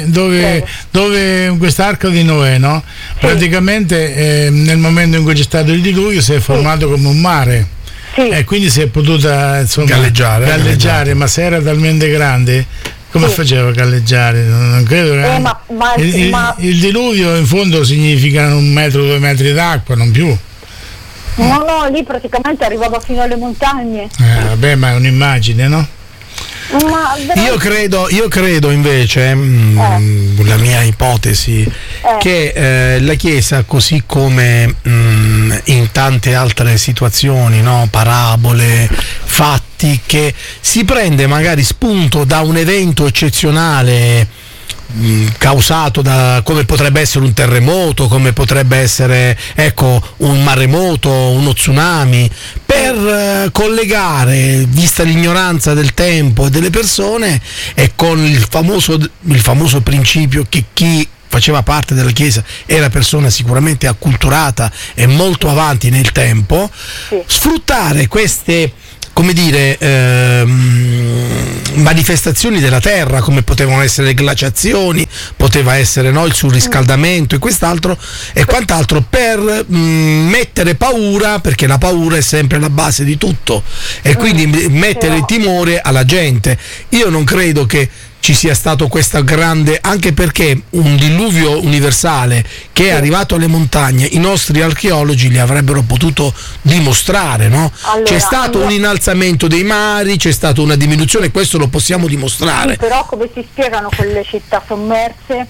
[SPEAKER 2] dove quest'arca di Noè, no? Praticamente nel momento in cui c'è stato il diluvio si è formato come un mare.
[SPEAKER 4] Sì.
[SPEAKER 2] E quindi si è potuta
[SPEAKER 3] galleggiare,
[SPEAKER 2] ma se era talmente grande come faceva a galleggiare? Non credo che il diluvio in fondo significa 1 metro, 2 metri d'acqua, non più.
[SPEAKER 4] No, lì praticamente arrivava fino alle montagne.
[SPEAKER 2] Vabbè, ma è un'immagine, no?
[SPEAKER 3] Io credo invece, la mia ipotesi, che la Chiesa, così come in tante altre situazioni, no, parabole, fatti, che si prende magari spunto da un evento eccezionale causato da, come potrebbe essere un terremoto, come potrebbe essere un maremoto, uno tsunami, per collegare, vista l'ignoranza del tempo e delle persone, e con il famoso principio che chi faceva parte della Chiesa era persona sicuramente acculturata e molto avanti nel tempo, sfruttare queste, come dire, manifestazioni della terra, come potevano essere le glaciazioni, poteva essere il surriscaldamento e quest'altro e quant'altro, per mettere paura, perché la paura è sempre la base di tutto, e quindi mettere timore alla gente. Io non credo che ci sia stato questa grande, anche perché un diluvio universale che è arrivato alle montagne, i nostri archeologi li avrebbero potuto dimostrare, no? Allora, c'è stato un innalzamento dei mari, c'è stata una diminuzione, questo lo possiamo dimostrare.
[SPEAKER 4] Sì, però come si spiegano quelle città sommerse?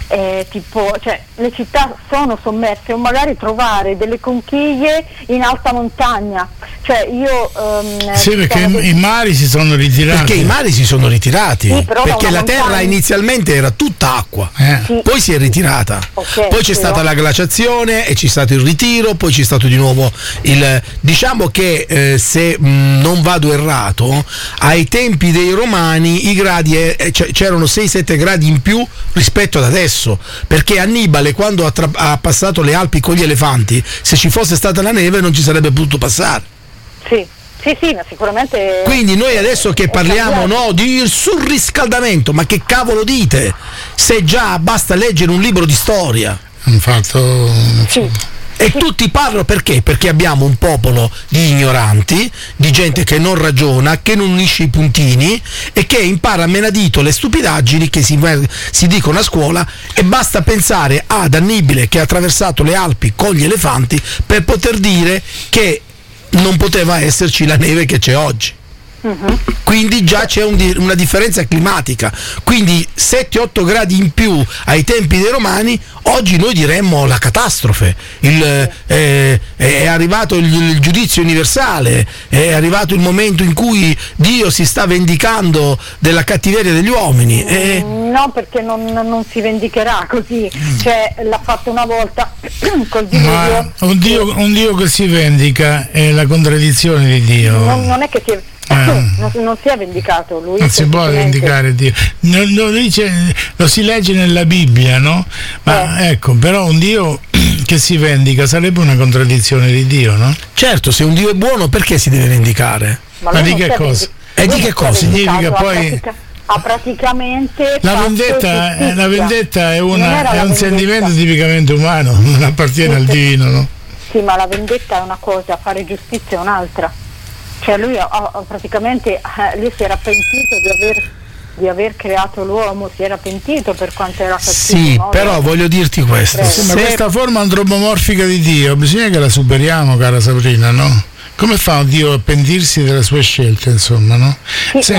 [SPEAKER 4] Cioè le città sono sommerse, o magari trovare delle conchiglie in alta montagna, cioè io
[SPEAKER 2] sì, perché i mari si sono ritirati.
[SPEAKER 3] Perché i mari si sono ritirati, sì, perché la terra inizialmente era tutta acqua,
[SPEAKER 4] sì,
[SPEAKER 3] poi si è ritirata, poi c'è stata la glaciazione e c'è stato il ritiro, poi c'è stato di nuovo diciamo che se non vado errato, ai tempi dei Romani i gradi c'erano 6-7 gradi in più rispetto ad adesso, perché Annibale, quando ha passato le Alpi con gli elefanti, se ci fosse stata la neve non ci sarebbe potuto passare.
[SPEAKER 4] Sì, ma sicuramente.
[SPEAKER 3] Quindi noi adesso che parliamo di surriscaldamento, ma che cavolo dite? Se già basta leggere un libro di storia.
[SPEAKER 2] Hanno fatto.
[SPEAKER 4] Sì.
[SPEAKER 3] E tutti parlano perché? Perché abbiamo un popolo di ignoranti, di gente che non ragiona, che non unisce i puntini e che impara a menadito le stupidaggini che si dicono a scuola, e basta pensare ad Annibale che ha attraversato le Alpi con gli elefanti per poter dire che non poteva esserci la neve che c'è oggi. Quindi già c'è una differenza climatica, quindi 7-8 gradi in più ai tempi dei Romani, oggi noi diremmo la catastrofe, è arrivato il giudizio universale, è arrivato il momento in cui Dio si sta vendicando della cattiveria degli uomini.
[SPEAKER 4] No, perché non si vendicherà così, cioè l'ha fatto una volta col diluvio.
[SPEAKER 2] Un Dio che si vendica è la contraddizione di Dio.
[SPEAKER 4] Non è che non si è vendicato lui,
[SPEAKER 2] non si può vendicare Dio, lo si legge nella Bibbia, no? Ma ecco, però un Dio che si vendica sarebbe una contraddizione di Dio, no?
[SPEAKER 3] Certo, se un Dio è buono perché si deve vendicare?
[SPEAKER 2] Ma di che cosa?
[SPEAKER 3] E di che cosa?
[SPEAKER 2] Significa poi
[SPEAKER 4] ha praticamente
[SPEAKER 2] la vendetta è un sentimento tipicamente umano, non appartiene al divino, no?
[SPEAKER 4] Sì, ma la vendetta è una cosa, fare giustizia è un'altra. Cioè lui praticamente lui si era pentito di aver creato l'uomo, si era pentito per quanto era cattivo.
[SPEAKER 3] Sì, però voglio dirti questo.
[SPEAKER 2] Ma questa forma antropomorfica di Dio bisogna che la superiamo, cara Sabrina, no? Come fa un Dio a pentirsi delle sue scelte, insomma, no?
[SPEAKER 4] Sì,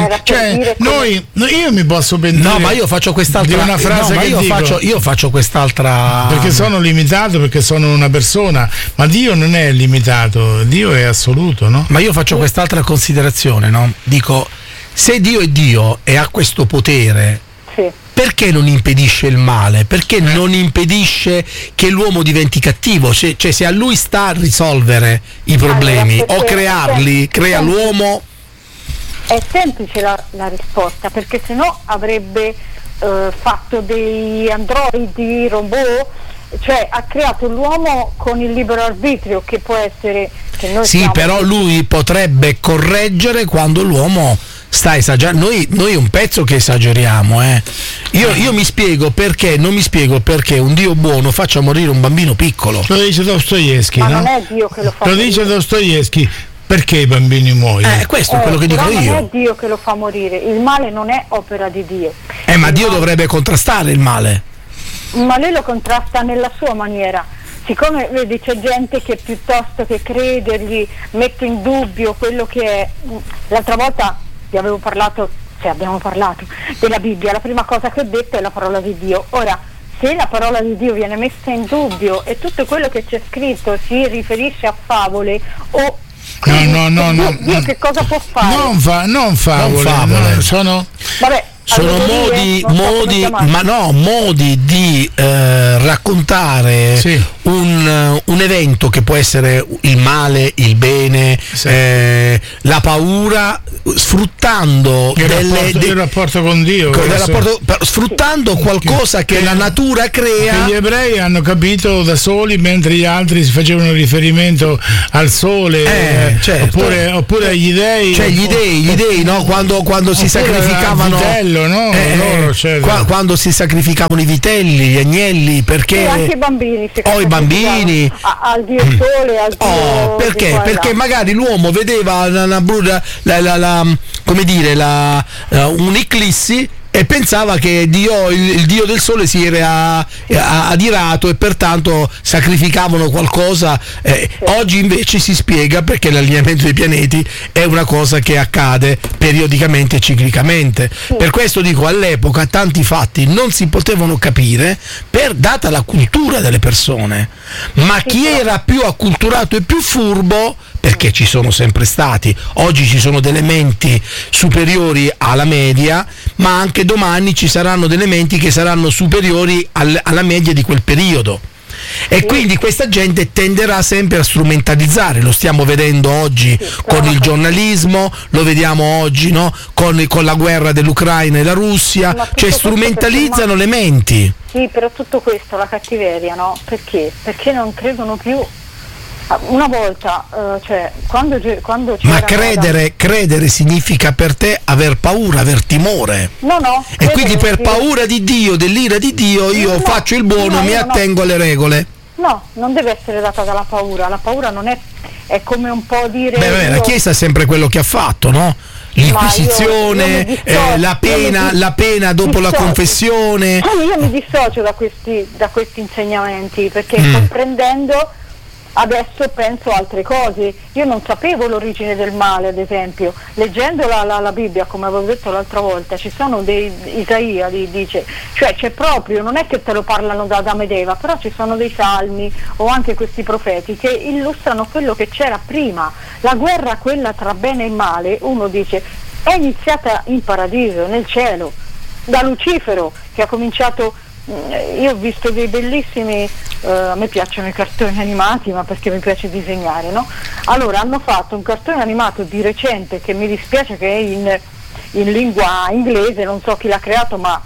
[SPEAKER 2] io mi posso pentire.
[SPEAKER 3] No, ma io faccio quest'altra.
[SPEAKER 2] Di una frase
[SPEAKER 3] io faccio quest'altra.
[SPEAKER 2] Perché sono limitato, perché sono una persona, ma Dio non è limitato, Dio è assoluto, no?
[SPEAKER 3] Ma io faccio quest'altra considerazione, no? Dico, se Dio è Dio e ha questo potere, perché non impedisce il male? Perché non impedisce che l'uomo diventi cattivo? Cioè se a lui sta a risolvere i problemi o crearli, crea l'uomo.
[SPEAKER 4] È semplice la risposta, perché sennò avrebbe fatto dei androidi, robot, cioè ha creato l'uomo con il libero arbitrio, che può essere che noi
[SPEAKER 3] però lui potrebbe correggere quando l'uomo sta esagerando. Noi un pezzo che esageriamo, Io mi spiego perché, non mi spiego perché un Dio buono faccia morire un bambino piccolo.
[SPEAKER 2] Lo dice Dostoevskij,
[SPEAKER 4] ma
[SPEAKER 2] no?
[SPEAKER 4] non è Dio che lo fa
[SPEAKER 2] morire. Lo dice Dostoevskij. Perché i bambini muoiono?
[SPEAKER 3] Questo è quello che dico io.
[SPEAKER 4] Non è Dio che lo fa morire, il male non è opera di Dio.
[SPEAKER 3] Ma Dio dovrebbe contrastare il male.
[SPEAKER 4] Ma lui lo contrasta nella sua maniera. Siccome vedi c'è gente che piuttosto che credergli mette in dubbio quello che è. L'altra volta abbiamo parlato della Bibbia, la prima cosa che ho detto è la parola di Dio. Ora, se la parola di Dio viene messa in dubbio e tutto quello che c'è scritto si riferisce a favole o
[SPEAKER 2] No.
[SPEAKER 4] Dio che cosa può fare?
[SPEAKER 2] Non favole.
[SPEAKER 3] No,
[SPEAKER 2] sono
[SPEAKER 3] sono modi di raccontare un evento che può essere il male, il bene, la paura, sfruttando
[SPEAKER 2] il rapporto con Dio,
[SPEAKER 3] sfruttando qualcosa che la natura crea.
[SPEAKER 2] Gli ebrei hanno capito da soli, mentre gli altri si facevano riferimento al sole,
[SPEAKER 3] certo.
[SPEAKER 2] oppure agli dei,
[SPEAKER 3] cioè gli dei, no? Quando si sacrificavano
[SPEAKER 2] vitello, no?
[SPEAKER 3] Quando si sacrificavano i vitelli, gli agnelli, perché
[SPEAKER 4] anche i bambini
[SPEAKER 3] i bambini
[SPEAKER 4] al dio sole, al dio
[SPEAKER 3] perché magari l'uomo vedeva un'eclissi e pensava che il dio del sole si era adirato e pertanto sacrificavano qualcosa. Oggi invece si spiega perché l'allineamento dei pianeti è una cosa che accade periodicamente e ciclicamente. Per questo dico, all'epoca tanti fatti non si potevano capire data la cultura delle persone, ma chi era più acculturato e più furbo, perché ci sono sempre stati, oggi ci sono delle menti superiori alla media, ma anche domani ci saranno delle menti che saranno superiori alla media di quel periodo. E quindi questa gente tenderà sempre a strumentalizzare, lo stiamo vedendo oggi con il giornalismo, lo vediamo oggi, no? con la guerra dell'Ucraina e la Russia, cioè strumentalizzano le menti.
[SPEAKER 4] Sì, però tutto questo, la cattiveria, no? Perché? Perché non credono più. Una volta, quando c'era.
[SPEAKER 3] Ma credere significa per te aver paura, aver timore.
[SPEAKER 4] No.
[SPEAKER 3] E quindi per paura di Dio, dell'ira di Dio, io faccio il buono, mi attengo alle regole.
[SPEAKER 4] No, non deve essere data dalla paura. La paura non è come un po' dire.
[SPEAKER 3] La Chiesa è sempre quello che ha fatto, no? L'inquisizione, la pena dopo la confessione.
[SPEAKER 4] Io mi dissocio da questi insegnamenti, perché comprendendo. Adesso penso altre cose. Io non sapevo l'origine del male, ad esempio. Leggendo la Bibbia, come avevo detto l'altra volta, ci sono Isaia dice, cioè c'è proprio, non è che te lo parlano da Adamo ed Eva, però ci sono dei salmi o anche questi profeti che illustrano quello che c'era prima. La guerra, quella tra bene e male, uno dice, è iniziata in paradiso, nel cielo, da Lucifero, che ha cominciato. Io ho visto dei bellissimi, a me piacciono i cartoni animati, ma perché mi piace disegnare, no? Allora hanno fatto un cartone animato di recente, che mi dispiace che è in lingua inglese, non so chi l'ha creato, ma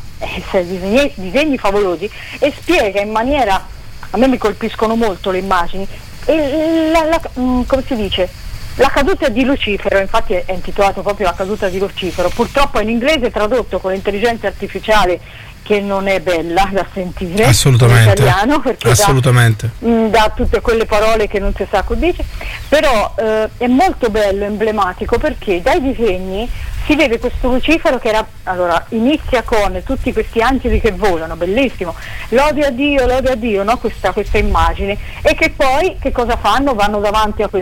[SPEAKER 4] disegni favolosi, e spiega in maniera, a me mi colpiscono molto le immagini, come si dice? La caduta di Lucifero, infatti è intitolato proprio La caduta di Lucifero, purtroppo in inglese tradotto con l'intelligenza artificiale, che non è bella da sentire
[SPEAKER 3] assolutamente,
[SPEAKER 4] in italiano, perché
[SPEAKER 3] assolutamente.
[SPEAKER 4] dà tutte quelle parole che non si sa cosa dice, però è molto bello, emblematico, perché dai disegni si vede questo Lucifero che inizia con tutti questi angeli che volano, bellissimo, lode a Dio, no? questa immagine, e che poi che cosa fanno? Vanno davanti a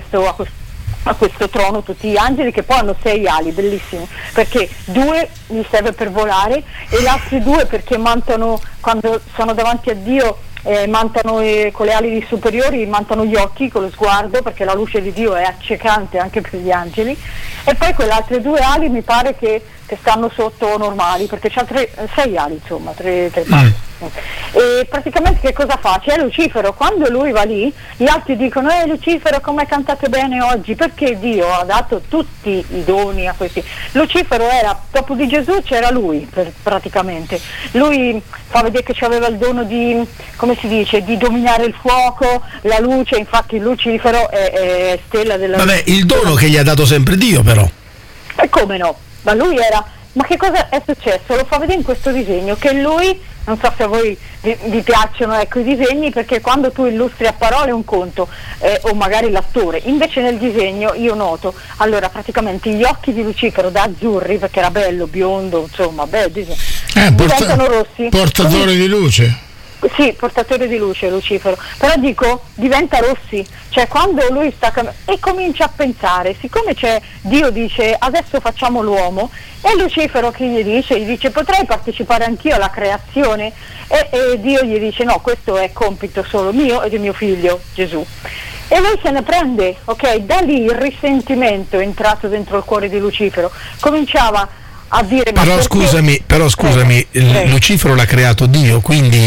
[SPEAKER 4] questo trono tutti gli angeli, che poi hanno 6 ali, bellissimo, perché 2 gli serve per volare e gli altri 2 perché mantano, quando sono davanti a Dio, mantano con le ali superiori, mantano gli occhi con lo sguardo, perché la luce di Dio è accecante anche per gli angeli, e poi quelle altre 2 ali mi pare che stanno sotto normali, perché c'ha 6 ali, insomma, 3 parti. E praticamente che cosa fa? C'è Lucifero, quando lui va lì gli altri dicono Lucifero, come cantate bene oggi, perché Dio ha dato tutti i doni a questi. Lucifero era, dopo di Gesù c'era lui, praticamente lui fa vedere che aveva il dono di, come si dice, di dominare il fuoco, la luce, infatti Lucifero è stella della luce.
[SPEAKER 3] Vabbè, il dono che gli ha dato sempre Dio, però.
[SPEAKER 4] E come no? Ma lui era, ma che cosa è successo? Lo fa vedere in questo disegno, che lui, non so se a voi vi piacciono, ecco, i disegni, perché quando tu illustri a parole un conto, o magari l'attore, invece nel disegno io noto, allora praticamente gli occhi di Lucifero da azzurri, perché era bello, biondo, insomma, diventano rossi.
[SPEAKER 2] Portatore di luce.
[SPEAKER 4] Sì, portatore di luce Lucifero, però dico, diventa rossi, cioè quando lui sta e comincia a pensare, siccome Dio dice adesso facciamo l'uomo, e Lucifero che gli dice potrei partecipare anch'io alla creazione, e Dio gli dice no, questo è compito solo mio e di mio figlio Gesù, e lui se ne prende, ok, da lì il risentimento è entrato dentro il cuore di Lucifero, cominciava a dire
[SPEAKER 3] però scusami, Lucifero l'ha creato Dio, quindi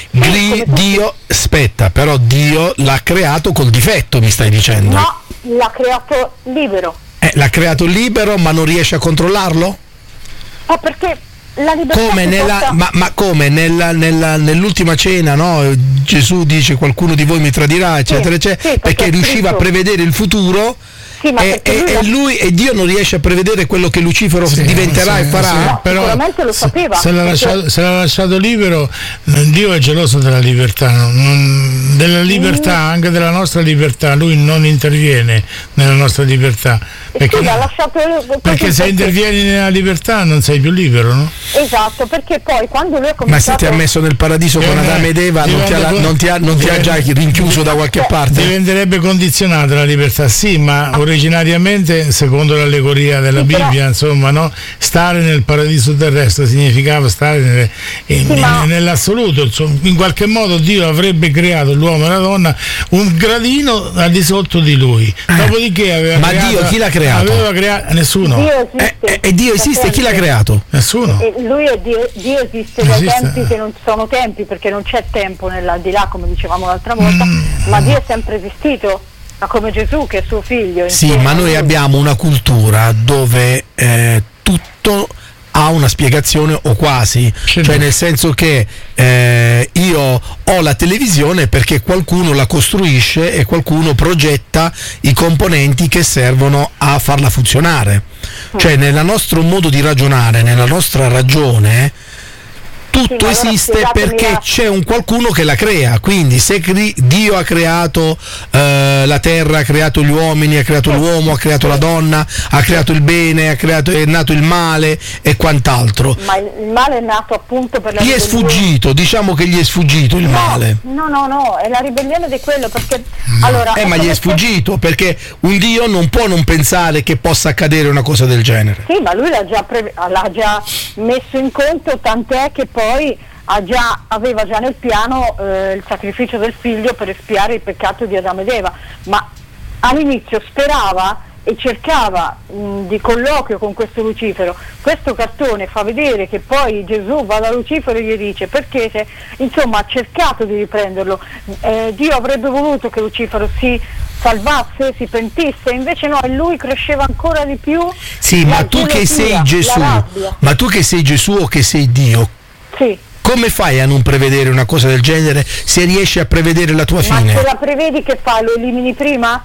[SPEAKER 3] Dio però Dio l'ha creato col difetto, mi stai dicendo?
[SPEAKER 4] No, l'ha creato libero.
[SPEAKER 3] L'ha creato libero, ma non riesce a controllarlo?
[SPEAKER 4] Perché la libertà
[SPEAKER 3] come nell'ultima cena, no? Gesù dice qualcuno di voi mi tradirà, eccetera, eccetera, perché riusciva a prevedere il futuro. Sì, e Dio non riesce a prevedere quello che Lucifero diventerà e farà.
[SPEAKER 4] No, però sicuramente lo sapeva.
[SPEAKER 2] Se l'ha lasciato libero, Dio è geloso della libertà, della libertà, anche della nostra libertà. Lui non interviene nella nostra libertà. Perché se intervieni nella libertà non sei più libero, no?
[SPEAKER 4] Esatto, perché poi quando lui ha cominciato.
[SPEAKER 3] Ma se ti ha messo nel paradiso con Adamo ed Eva, non ti ha già rinchiuso da qualche parte?
[SPEAKER 2] Diventerebbe condizionata la libertà, sì, ma originariamente, secondo l'allegoria della Bibbia, insomma, no? Stare nel paradiso terrestre significava stare nell'assoluto, insomma, in qualche modo Dio avrebbe creato l'uomo e la donna un gradino al di sotto di lui. Dopodiché aveva
[SPEAKER 3] Dio chi l'ha creato?
[SPEAKER 2] Aveva creato nessuno.
[SPEAKER 4] Dio esiste.
[SPEAKER 3] E Dio esiste, chi l'ha creato?
[SPEAKER 2] Nessuno.
[SPEAKER 4] Lui è Dio esiste dai tempi che non sono tempi, perché non c'è tempo nell'aldilà, come dicevamo l'altra volta, ma Dio è sempre esistito. Ma come Gesù che è suo figlio.
[SPEAKER 3] Sì, ma noi abbiamo una cultura dove tutto ha una spiegazione o quasi, cioè nel senso che io ho la televisione perché qualcuno la costruisce e qualcuno progetta i componenti che servono a farla funzionare. Cioè nel nostro modo di ragionare, nella nostra ragione, tutto esiste perché c'è un qualcuno che la crea. Quindi se Dio ha creato la terra, ha creato gli uomini, ha creato l'uomo, ha creato la donna, ha creato il bene, è nato il male e quant'altro.
[SPEAKER 4] Ma il male è nato appunto per la
[SPEAKER 3] ribellione. Gli è sfuggito, diciamo che gli è sfuggito il male.
[SPEAKER 4] No, è la ribellione di quello, perché allora
[SPEAKER 3] ma gli è sfuggito perché un Dio non può non pensare che possa accadere una cosa del genere.
[SPEAKER 4] Sì, ma lui l'ha già messo in conto, tant'è che poi aveva già nel piano il sacrificio del figlio per espiare il peccato di Adamo ed Eva, ma all'inizio sperava e cercava di colloquio con questo Lucifero. Questo cartone fa vedere che poi Gesù va da Lucifero e gli dice perché ha cercato di riprenderlo. Dio avrebbe voluto che Lucifero si salvasse, si pentisse, invece no, e lui cresceva ancora di più.
[SPEAKER 3] Sì, ma tu che sei Gesù o che sei Dio,
[SPEAKER 4] sì.
[SPEAKER 3] Come fai a non prevedere una cosa del genere se riesci a prevedere la tua fine?
[SPEAKER 4] Ma se la prevedi che fai? Lo elimini prima?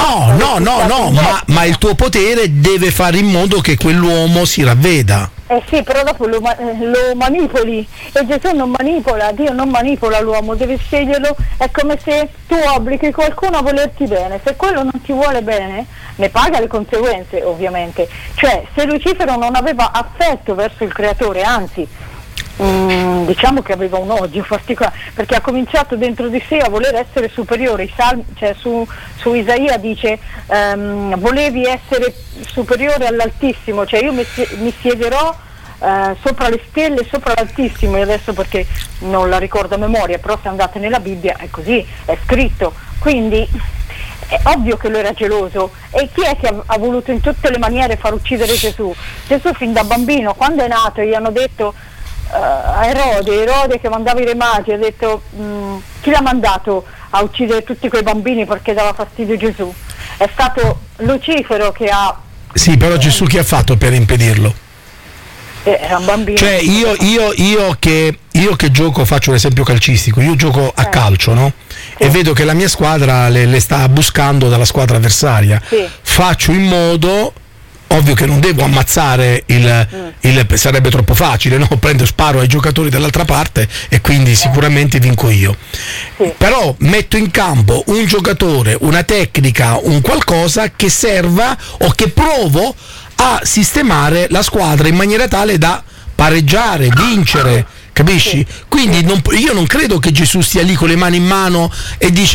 [SPEAKER 3] No, ma il tuo potere deve fare in modo che quell'uomo si ravveda.
[SPEAKER 4] Sì, però dopo lo manipoli, e Gesù non manipola, Dio non manipola l'uomo, deve sceglierlo. È come se tu obblighi qualcuno a volerti bene, se quello non ti vuole bene ne paga le conseguenze, ovviamente. Cioè, se Lucifero non aveva affetto verso il creatore, anzi diciamo che aveva un odio particolare, perché ha cominciato dentro di sé a voler essere superiore. I salmi, cioè su Isaia dice volevi essere superiore all'Altissimo, cioè io mi siederò sopra le stelle, sopra l'Altissimo, e adesso perché non la ricordo a memoria, però se andate nella Bibbia è così, è scritto. Quindi è ovvio che lui era geloso. E chi è che ha voluto in tutte le maniere far uccidere Gesù? Gesù fin da bambino, quando è nato, gli hanno detto a Erode che mandava i re magi, ha detto chi l'ha mandato a uccidere tutti quei bambini perché dava fastidio a Gesù? È stato Lucifero che ha...
[SPEAKER 3] Sì, però Gesù che ha fatto per impedirlo?
[SPEAKER 4] Era un bambino.
[SPEAKER 3] Cioè io che gioco, faccio un esempio calcistico, io gioco a calcio, no? Sì. E vedo che la mia squadra le sta buscando dalla squadra avversaria.
[SPEAKER 4] Sì.
[SPEAKER 3] Faccio in modo... Ovvio che non devo ammazzare sarebbe troppo facile, no? Sparo ai giocatori dall'altra parte e quindi sicuramente vinco io.
[SPEAKER 4] Sì.
[SPEAKER 3] Però metto in campo un giocatore, una tecnica, un qualcosa che serva o che provo a sistemare la squadra in maniera tale da pareggiare, vincere. Capisci? Quindi io non credo che Gesù stia lì con le mani in mano e dice ma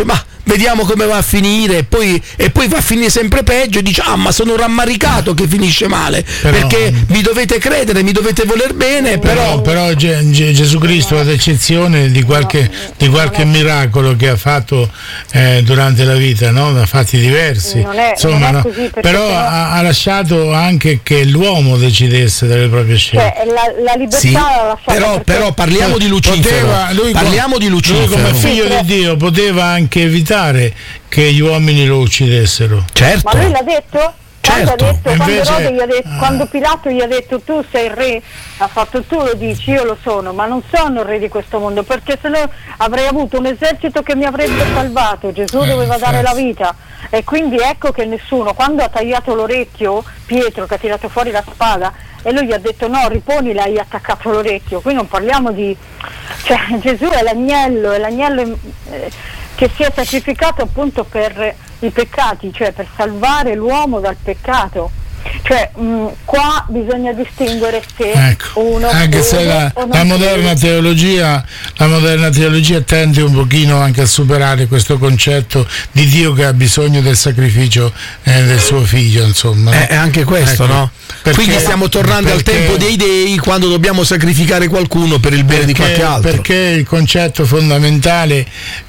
[SPEAKER 3] vediamo come va a finire, e poi va a finire sempre peggio, e dice ma sono rammaricato che finisce male, perché mi dovete credere, mi dovete voler bene, però
[SPEAKER 2] Gesù Cristo, ad eccezione di qualche miracolo che ha fatto durante la vita, no? Ha fatti diversi, insomma, non è così, però ha lasciato anche che l'uomo decidesse delle proprie scelte.
[SPEAKER 4] La libertà
[SPEAKER 3] però parliamo di Lucifero. Lui come
[SPEAKER 2] figlio di Dio poteva anche evitare che gli uomini lo uccidessero.
[SPEAKER 3] Certo.
[SPEAKER 4] Ma lui l'ha detto?
[SPEAKER 3] Certo.
[SPEAKER 4] Quando Pilato gli ha detto tu sei il re, ha fatto tu lo dici, io lo sono, ma non sono il re di questo mondo, perché se no avrei avuto un esercito che mi avrebbe salvato. Gesù doveva dare la vita, e quindi ecco che nessuno, quando ha tagliato l'orecchio Pietro, che ha tirato fuori la spada, e lui gli ha detto no, riponila, hai attaccato l'orecchio. Qui non parliamo di, cioè Gesù è l'agnello che si è sacrificato appunto per i peccati, cioè per salvare l'uomo dal peccato. Cioè qua bisogna distinguere se uno,
[SPEAKER 2] anche se la moderna teologia tende un pochino anche a superare questo concetto di Dio che ha bisogno del sacrificio del suo figlio, insomma.
[SPEAKER 3] È anche questo, no? Quindi stiamo tornando al tempo dei dei, quando dobbiamo sacrificare qualcuno per il bene di qualche altro.
[SPEAKER 2] Perché il concetto fondamentale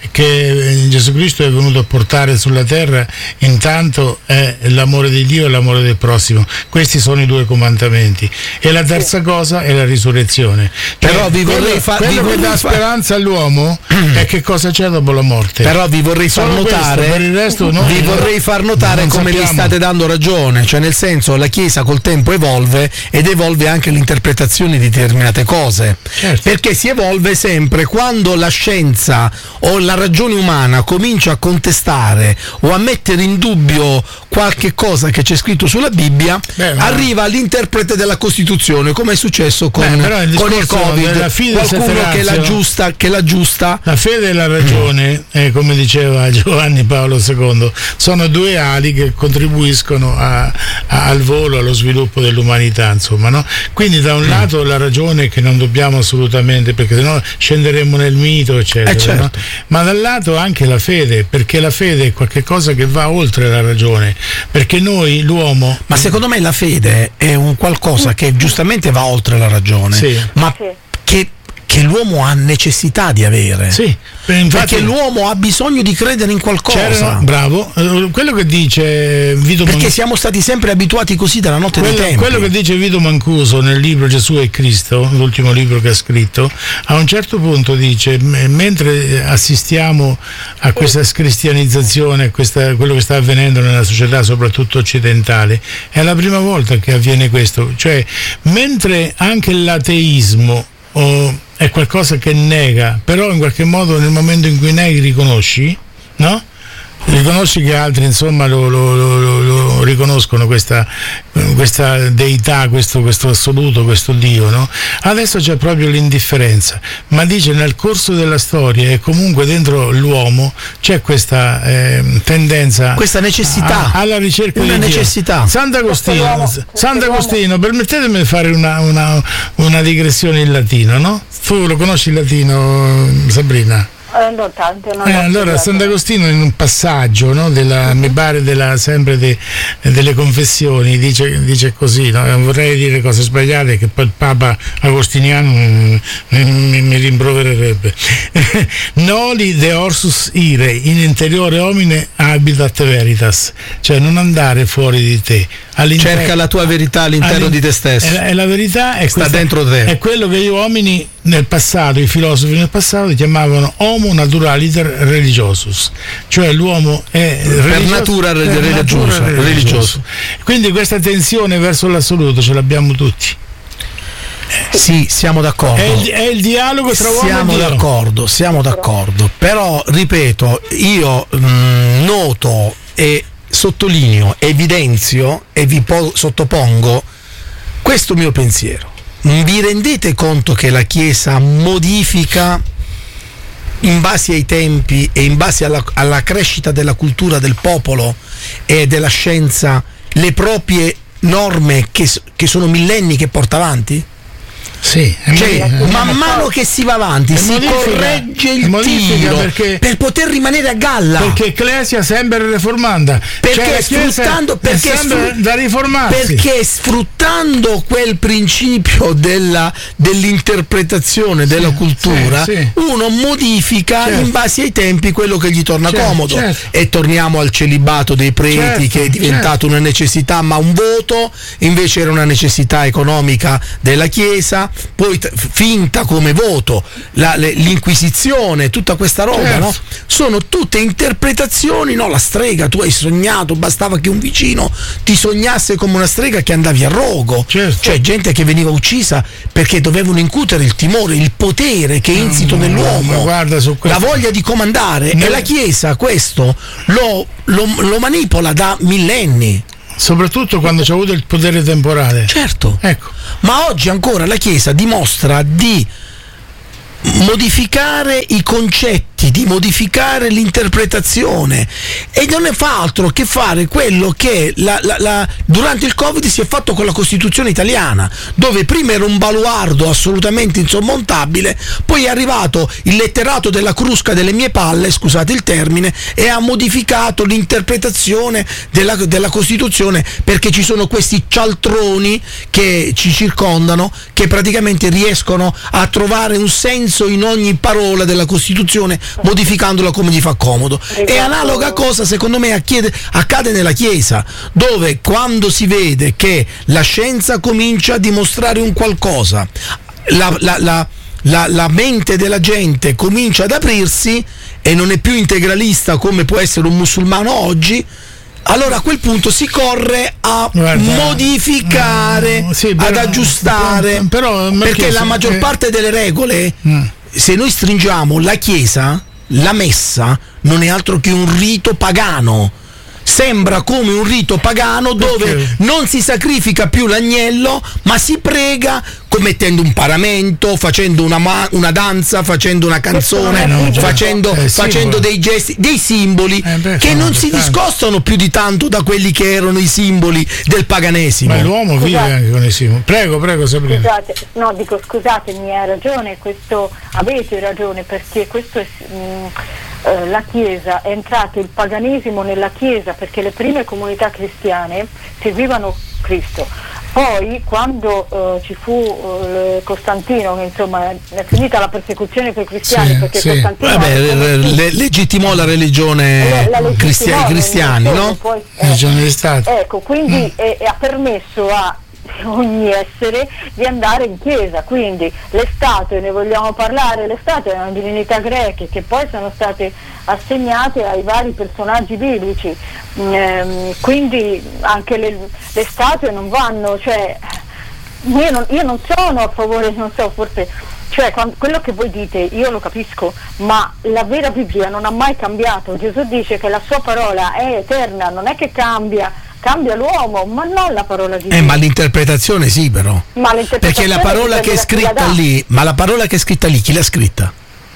[SPEAKER 2] che Gesù Cristo è venuto a portare sulla terra intanto è l'amore di Dio e l'amore del prossimo. Questi sono i 2 comandamenti, e la terza cosa è la risurrezione.
[SPEAKER 3] Però
[SPEAKER 2] quello che dà speranza all'uomo è che cosa c'è dopo la morte.
[SPEAKER 3] Però vi vorrei far notare,
[SPEAKER 2] per il resto
[SPEAKER 3] come gli state dando ragione, cioè nel senso la Chiesa col tempo evolve, ed evolve anche l'interpretazione di determinate cose, perché si evolve sempre quando la scienza o la ragione umana comincia a contestare o a mettere in dubbio qualche cosa che c'è scritto sulla Bibbia, arriva l'interprete della Costituzione, come è successo con il Covid, qualcuno che la giusta.
[SPEAKER 2] La fede e la ragione, come diceva Giovanni Paolo II, sono 2 ali che contribuiscono al volo, allo sviluppo dell'umanità, insomma, no? Quindi da un lato la ragione, che non dobbiamo assolutamente, perché sennò scenderemmo nel mito, eccetera,
[SPEAKER 3] certo.
[SPEAKER 2] No? Ma dal lato anche la fede, perché la fede è qualcosa che va oltre la ragione, perché noi, l'uomo...
[SPEAKER 3] Ma secondo me la fede è un qualcosa che giustamente va oltre la ragione, ma che l'uomo ha necessità di avere.
[SPEAKER 2] Sì,
[SPEAKER 3] perché l'uomo ha bisogno di credere in qualcosa.
[SPEAKER 2] Bravo, quello che dice Vito
[SPEAKER 3] perché siamo stati sempre abituati così dalla notte dei tempi.
[SPEAKER 2] Quello che dice Vito Mancuso nel libro Gesù e Cristo, l'ultimo libro che ha scritto, a un certo punto dice, mentre assistiamo a questa scristianizzazione, quello che sta avvenendo nella società soprattutto occidentale, è la prima volta che avviene questo, cioè mentre anche l'ateismo è qualcosa che nega, però in qualche modo nel momento in cui neghi riconosci, no? Riconosci che altri insomma lo riconoscono questa deità, questo assoluto, questo Dio, no? Adesso c'è proprio l'indifferenza, ma dice nel corso della storia e comunque dentro l'uomo c'è questa tendenza,
[SPEAKER 3] questa necessità
[SPEAKER 2] alla ricerca
[SPEAKER 3] di
[SPEAKER 2] necessità. Sant'Agostino, permettetemi di fare una digressione in latino, no? Tu lo conosci il latino, Sabrina?
[SPEAKER 4] Non tanto,
[SPEAKER 2] allora Sant'Agostino in un passaggio, no, mi pare sempre delle confessioni dice così, no? Vorrei dire cose sbagliate che poi il Papa Agostiniano mi rimprovererebbe. Noli de orsus ire in interiore homine habitat veritas, cioè non andare fuori di te,
[SPEAKER 3] cerca la tua verità all'interno di te stesso,
[SPEAKER 2] e la verità
[SPEAKER 3] sta dentro te,
[SPEAKER 2] è quello che gli uomini nel passato, i filosofi nel passato chiamavano homo naturaliter religiosus, cioè l'uomo è
[SPEAKER 3] per natura religioso.
[SPEAKER 2] Quindi questa tensione verso l'assoluto ce l'abbiamo tutti.
[SPEAKER 3] Sì, siamo d'accordo.
[SPEAKER 2] È il dialogo tra uomo e Dio.
[SPEAKER 3] Siamo d'accordo. Però, ripeto, io noto e sottolineo, evidenzio e vi sottopongo questo mio pensiero. Vi rendete conto che la Chiesa modifica in base ai tempi e in base alla crescita della cultura del popolo e della scienza le proprie norme che sono millenni che porta avanti?
[SPEAKER 2] Sì,
[SPEAKER 3] cioè, man mano che si va avanti si corregge il tiro per poter rimanere a galla.
[SPEAKER 2] Perché Ecclesia sempre riformanda.
[SPEAKER 3] Perché
[SPEAKER 2] sfruttando da riformarsi.
[SPEAKER 3] Perché sfruttando quel principio dell'interpretazione della cultura, uno modifica in base ai tempi quello che gli torna comodo. E torniamo al celibato dei preti, che è diventato una necessità ma un voto, invece era una necessità economica della Chiesa, poi finta come voto, l'inquisizione, tutta questa roba, no? Sono tutte interpretazioni, no? La strega, tu hai sognato, bastava che un vicino ti sognasse come una strega che andavi a rogo, cioè gente che veniva uccisa perché dovevano incutere il timore, il potere che è insito nell'uomo, la voglia di comandare, e la Chiesa questo lo manipola da millenni.
[SPEAKER 2] Soprattutto quando c'è avuto il potere temporale.
[SPEAKER 3] Certo.
[SPEAKER 2] Ecco.
[SPEAKER 3] Ma oggi ancora la Chiesa dimostra di modificare i concetti, di modificare l'interpretazione, e non ne fa altro che fare quello che durante il Covid si è fatto con la Costituzione italiana, dove prima era un baluardo assolutamente insormontabile, poi è arrivato il letterato della crusca delle mie palle, scusate il termine, e ha modificato l'interpretazione della Costituzione, perché ci sono questi cialtroni che ci circondano, che praticamente riescono a trovare un senso in ogni parola della Costituzione, modificandola come gli fa comodo. E analoga cosa secondo me accade nella Chiesa, dove quando si vede che la scienza comincia a dimostrare un qualcosa, la mente della gente comincia ad aprirsi e non è più integralista come può essere un musulmano oggi, allora a quel punto si corre a modificare, ad aggiustare, perché la maggior parte delle regole, se noi stringiamo la Chiesa, la messa non è altro che un rito pagano. Sembra come un rito pagano dove non si sacrifica più l'agnello, ma si prega mettendo un paramento, facendo una danza, facendo una canzone, facendo dei gesti, dei simboli che non si discostano più di tanto da quelli che erano i simboli del paganesimo.
[SPEAKER 2] Ma l'uomo vive anche con i simboli. Prego Sabrina.
[SPEAKER 4] Scusatemi, hai ragione, avete ragione, perché questo è la Chiesa, è entrato il paganesimo nella Chiesa, perché le prime comunità cristiane seguivano Cristo. Poi quando ci fu Costantino, che insomma è finita la persecuzione per i cristiani, perché Costantino
[SPEAKER 3] legittimò la religione cristiani, no?
[SPEAKER 2] Religione di Stato.
[SPEAKER 4] Ecco, quindi ha permesso a ogni essere di andare in chiesa, quindi le statue, ne vogliamo parlare, le statue erano divinità greche che poi sono state assegnate ai vari personaggi biblici, quindi anche le statue non vanno, cioè io non sono a favore, non so, forse, cioè quello che voi dite io lo capisco, ma la vera Bibbia non ha mai cambiato. Gesù dice che la sua parola è eterna, non è che cambia l'uomo, ma non la parola di Dio.
[SPEAKER 3] Ma l'interpretazione sì, però. Perché la parola che è scritta lì, ma la parola che è scritta lì, chi l'ha scritta?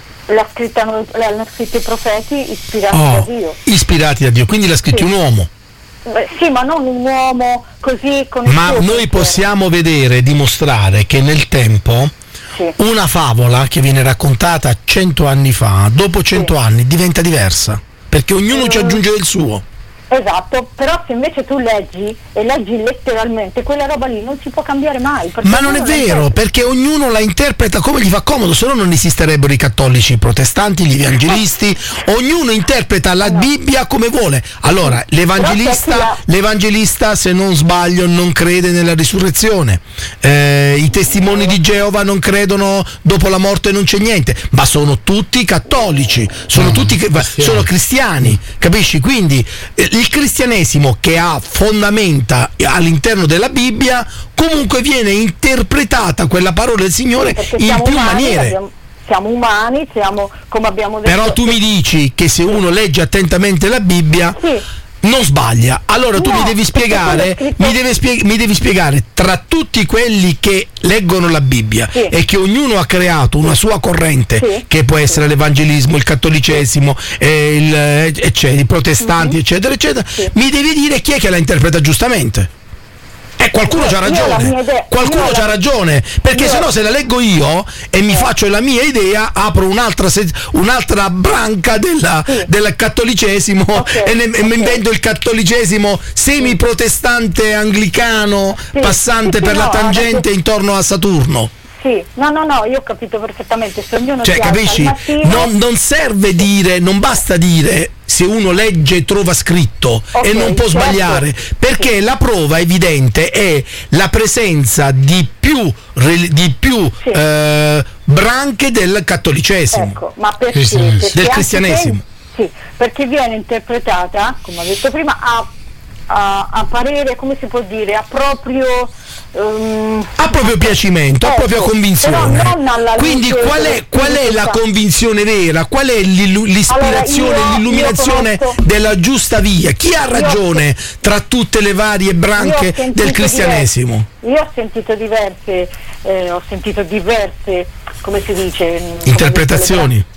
[SPEAKER 4] L'hanno scritto i profeti ispirati da Dio.
[SPEAKER 3] Ispirati da Dio, quindi l'ha scritto un uomo.
[SPEAKER 4] Sì, ma non un uomo così con il
[SPEAKER 3] Ma noi possiamo vedere, dimostrare che nel tempo una favola che viene raccontata 100 anni fa, dopo 100 anni diventa diversa, perché ognuno ci aggiunge del suo.
[SPEAKER 4] Esatto, però se invece tu leggi letteralmente, quella roba lì non si può cambiare mai.
[SPEAKER 3] Ma non è vero, perché ognuno la interpreta come gli fa comodo, se no non esisterebbero i cattolici, i protestanti, gli evangelisti, ognuno interpreta la Bibbia come vuole. Allora, l'evangelista, se non sbaglio, non crede nella risurrezione, i testimoni di Geova non credono dopo la morte non c'è niente, ma sono tutti cattolici, sono cristiani, capisci? Quindi il cristianesimo, che ha fondamenta all'interno della Bibbia, comunque viene interpretata quella parola del Signore in più maniere.
[SPEAKER 4] Siamo umani, come abbiamo detto.
[SPEAKER 3] Però tu mi dici che se uno legge attentamente la Bibbia non sbaglia. Allora tu mi devi spiegare tra tutti quelli che leggono la Bibbia e che ognuno ha creato una sua corrente, che può essere l'evangelismo, il cattolicesimo, i protestanti, eccetera, eccetera, mi devi dire chi è che la interpreta giustamente. qualcuno c'ha ragione. Qualcuno c'ha ragione, perché se no, se la leggo io e mi faccio la mia idea, apro un'altra branca del cattolicesimo e mi invento il cattolicesimo semi-protestante anglicano passante per la tangente intorno a Saturno.
[SPEAKER 4] Sì, no, io ho capito perfettamente. Se ognuno
[SPEAKER 3] capisci? Non serve dire, non basta dire se uno legge trova scritto e non può sbagliare, perché la prova evidente è la presenza di più branche del cattolicesimo,
[SPEAKER 4] ecco, ma perché
[SPEAKER 3] del cristianesimo.
[SPEAKER 4] Sì, perché viene interpretata, come ho detto prima, a parere, come si può dire, a proprio
[SPEAKER 3] piacimento, a propria convinzione. Quindi qual è la convinzione vera? Qual è l'ispirazione, l'illuminazione della giusta via? Chi ha ragione tra tutte le varie branche del cristianesimo?
[SPEAKER 4] Io ho sentito diverse, come si dice?
[SPEAKER 3] Interpretazioni.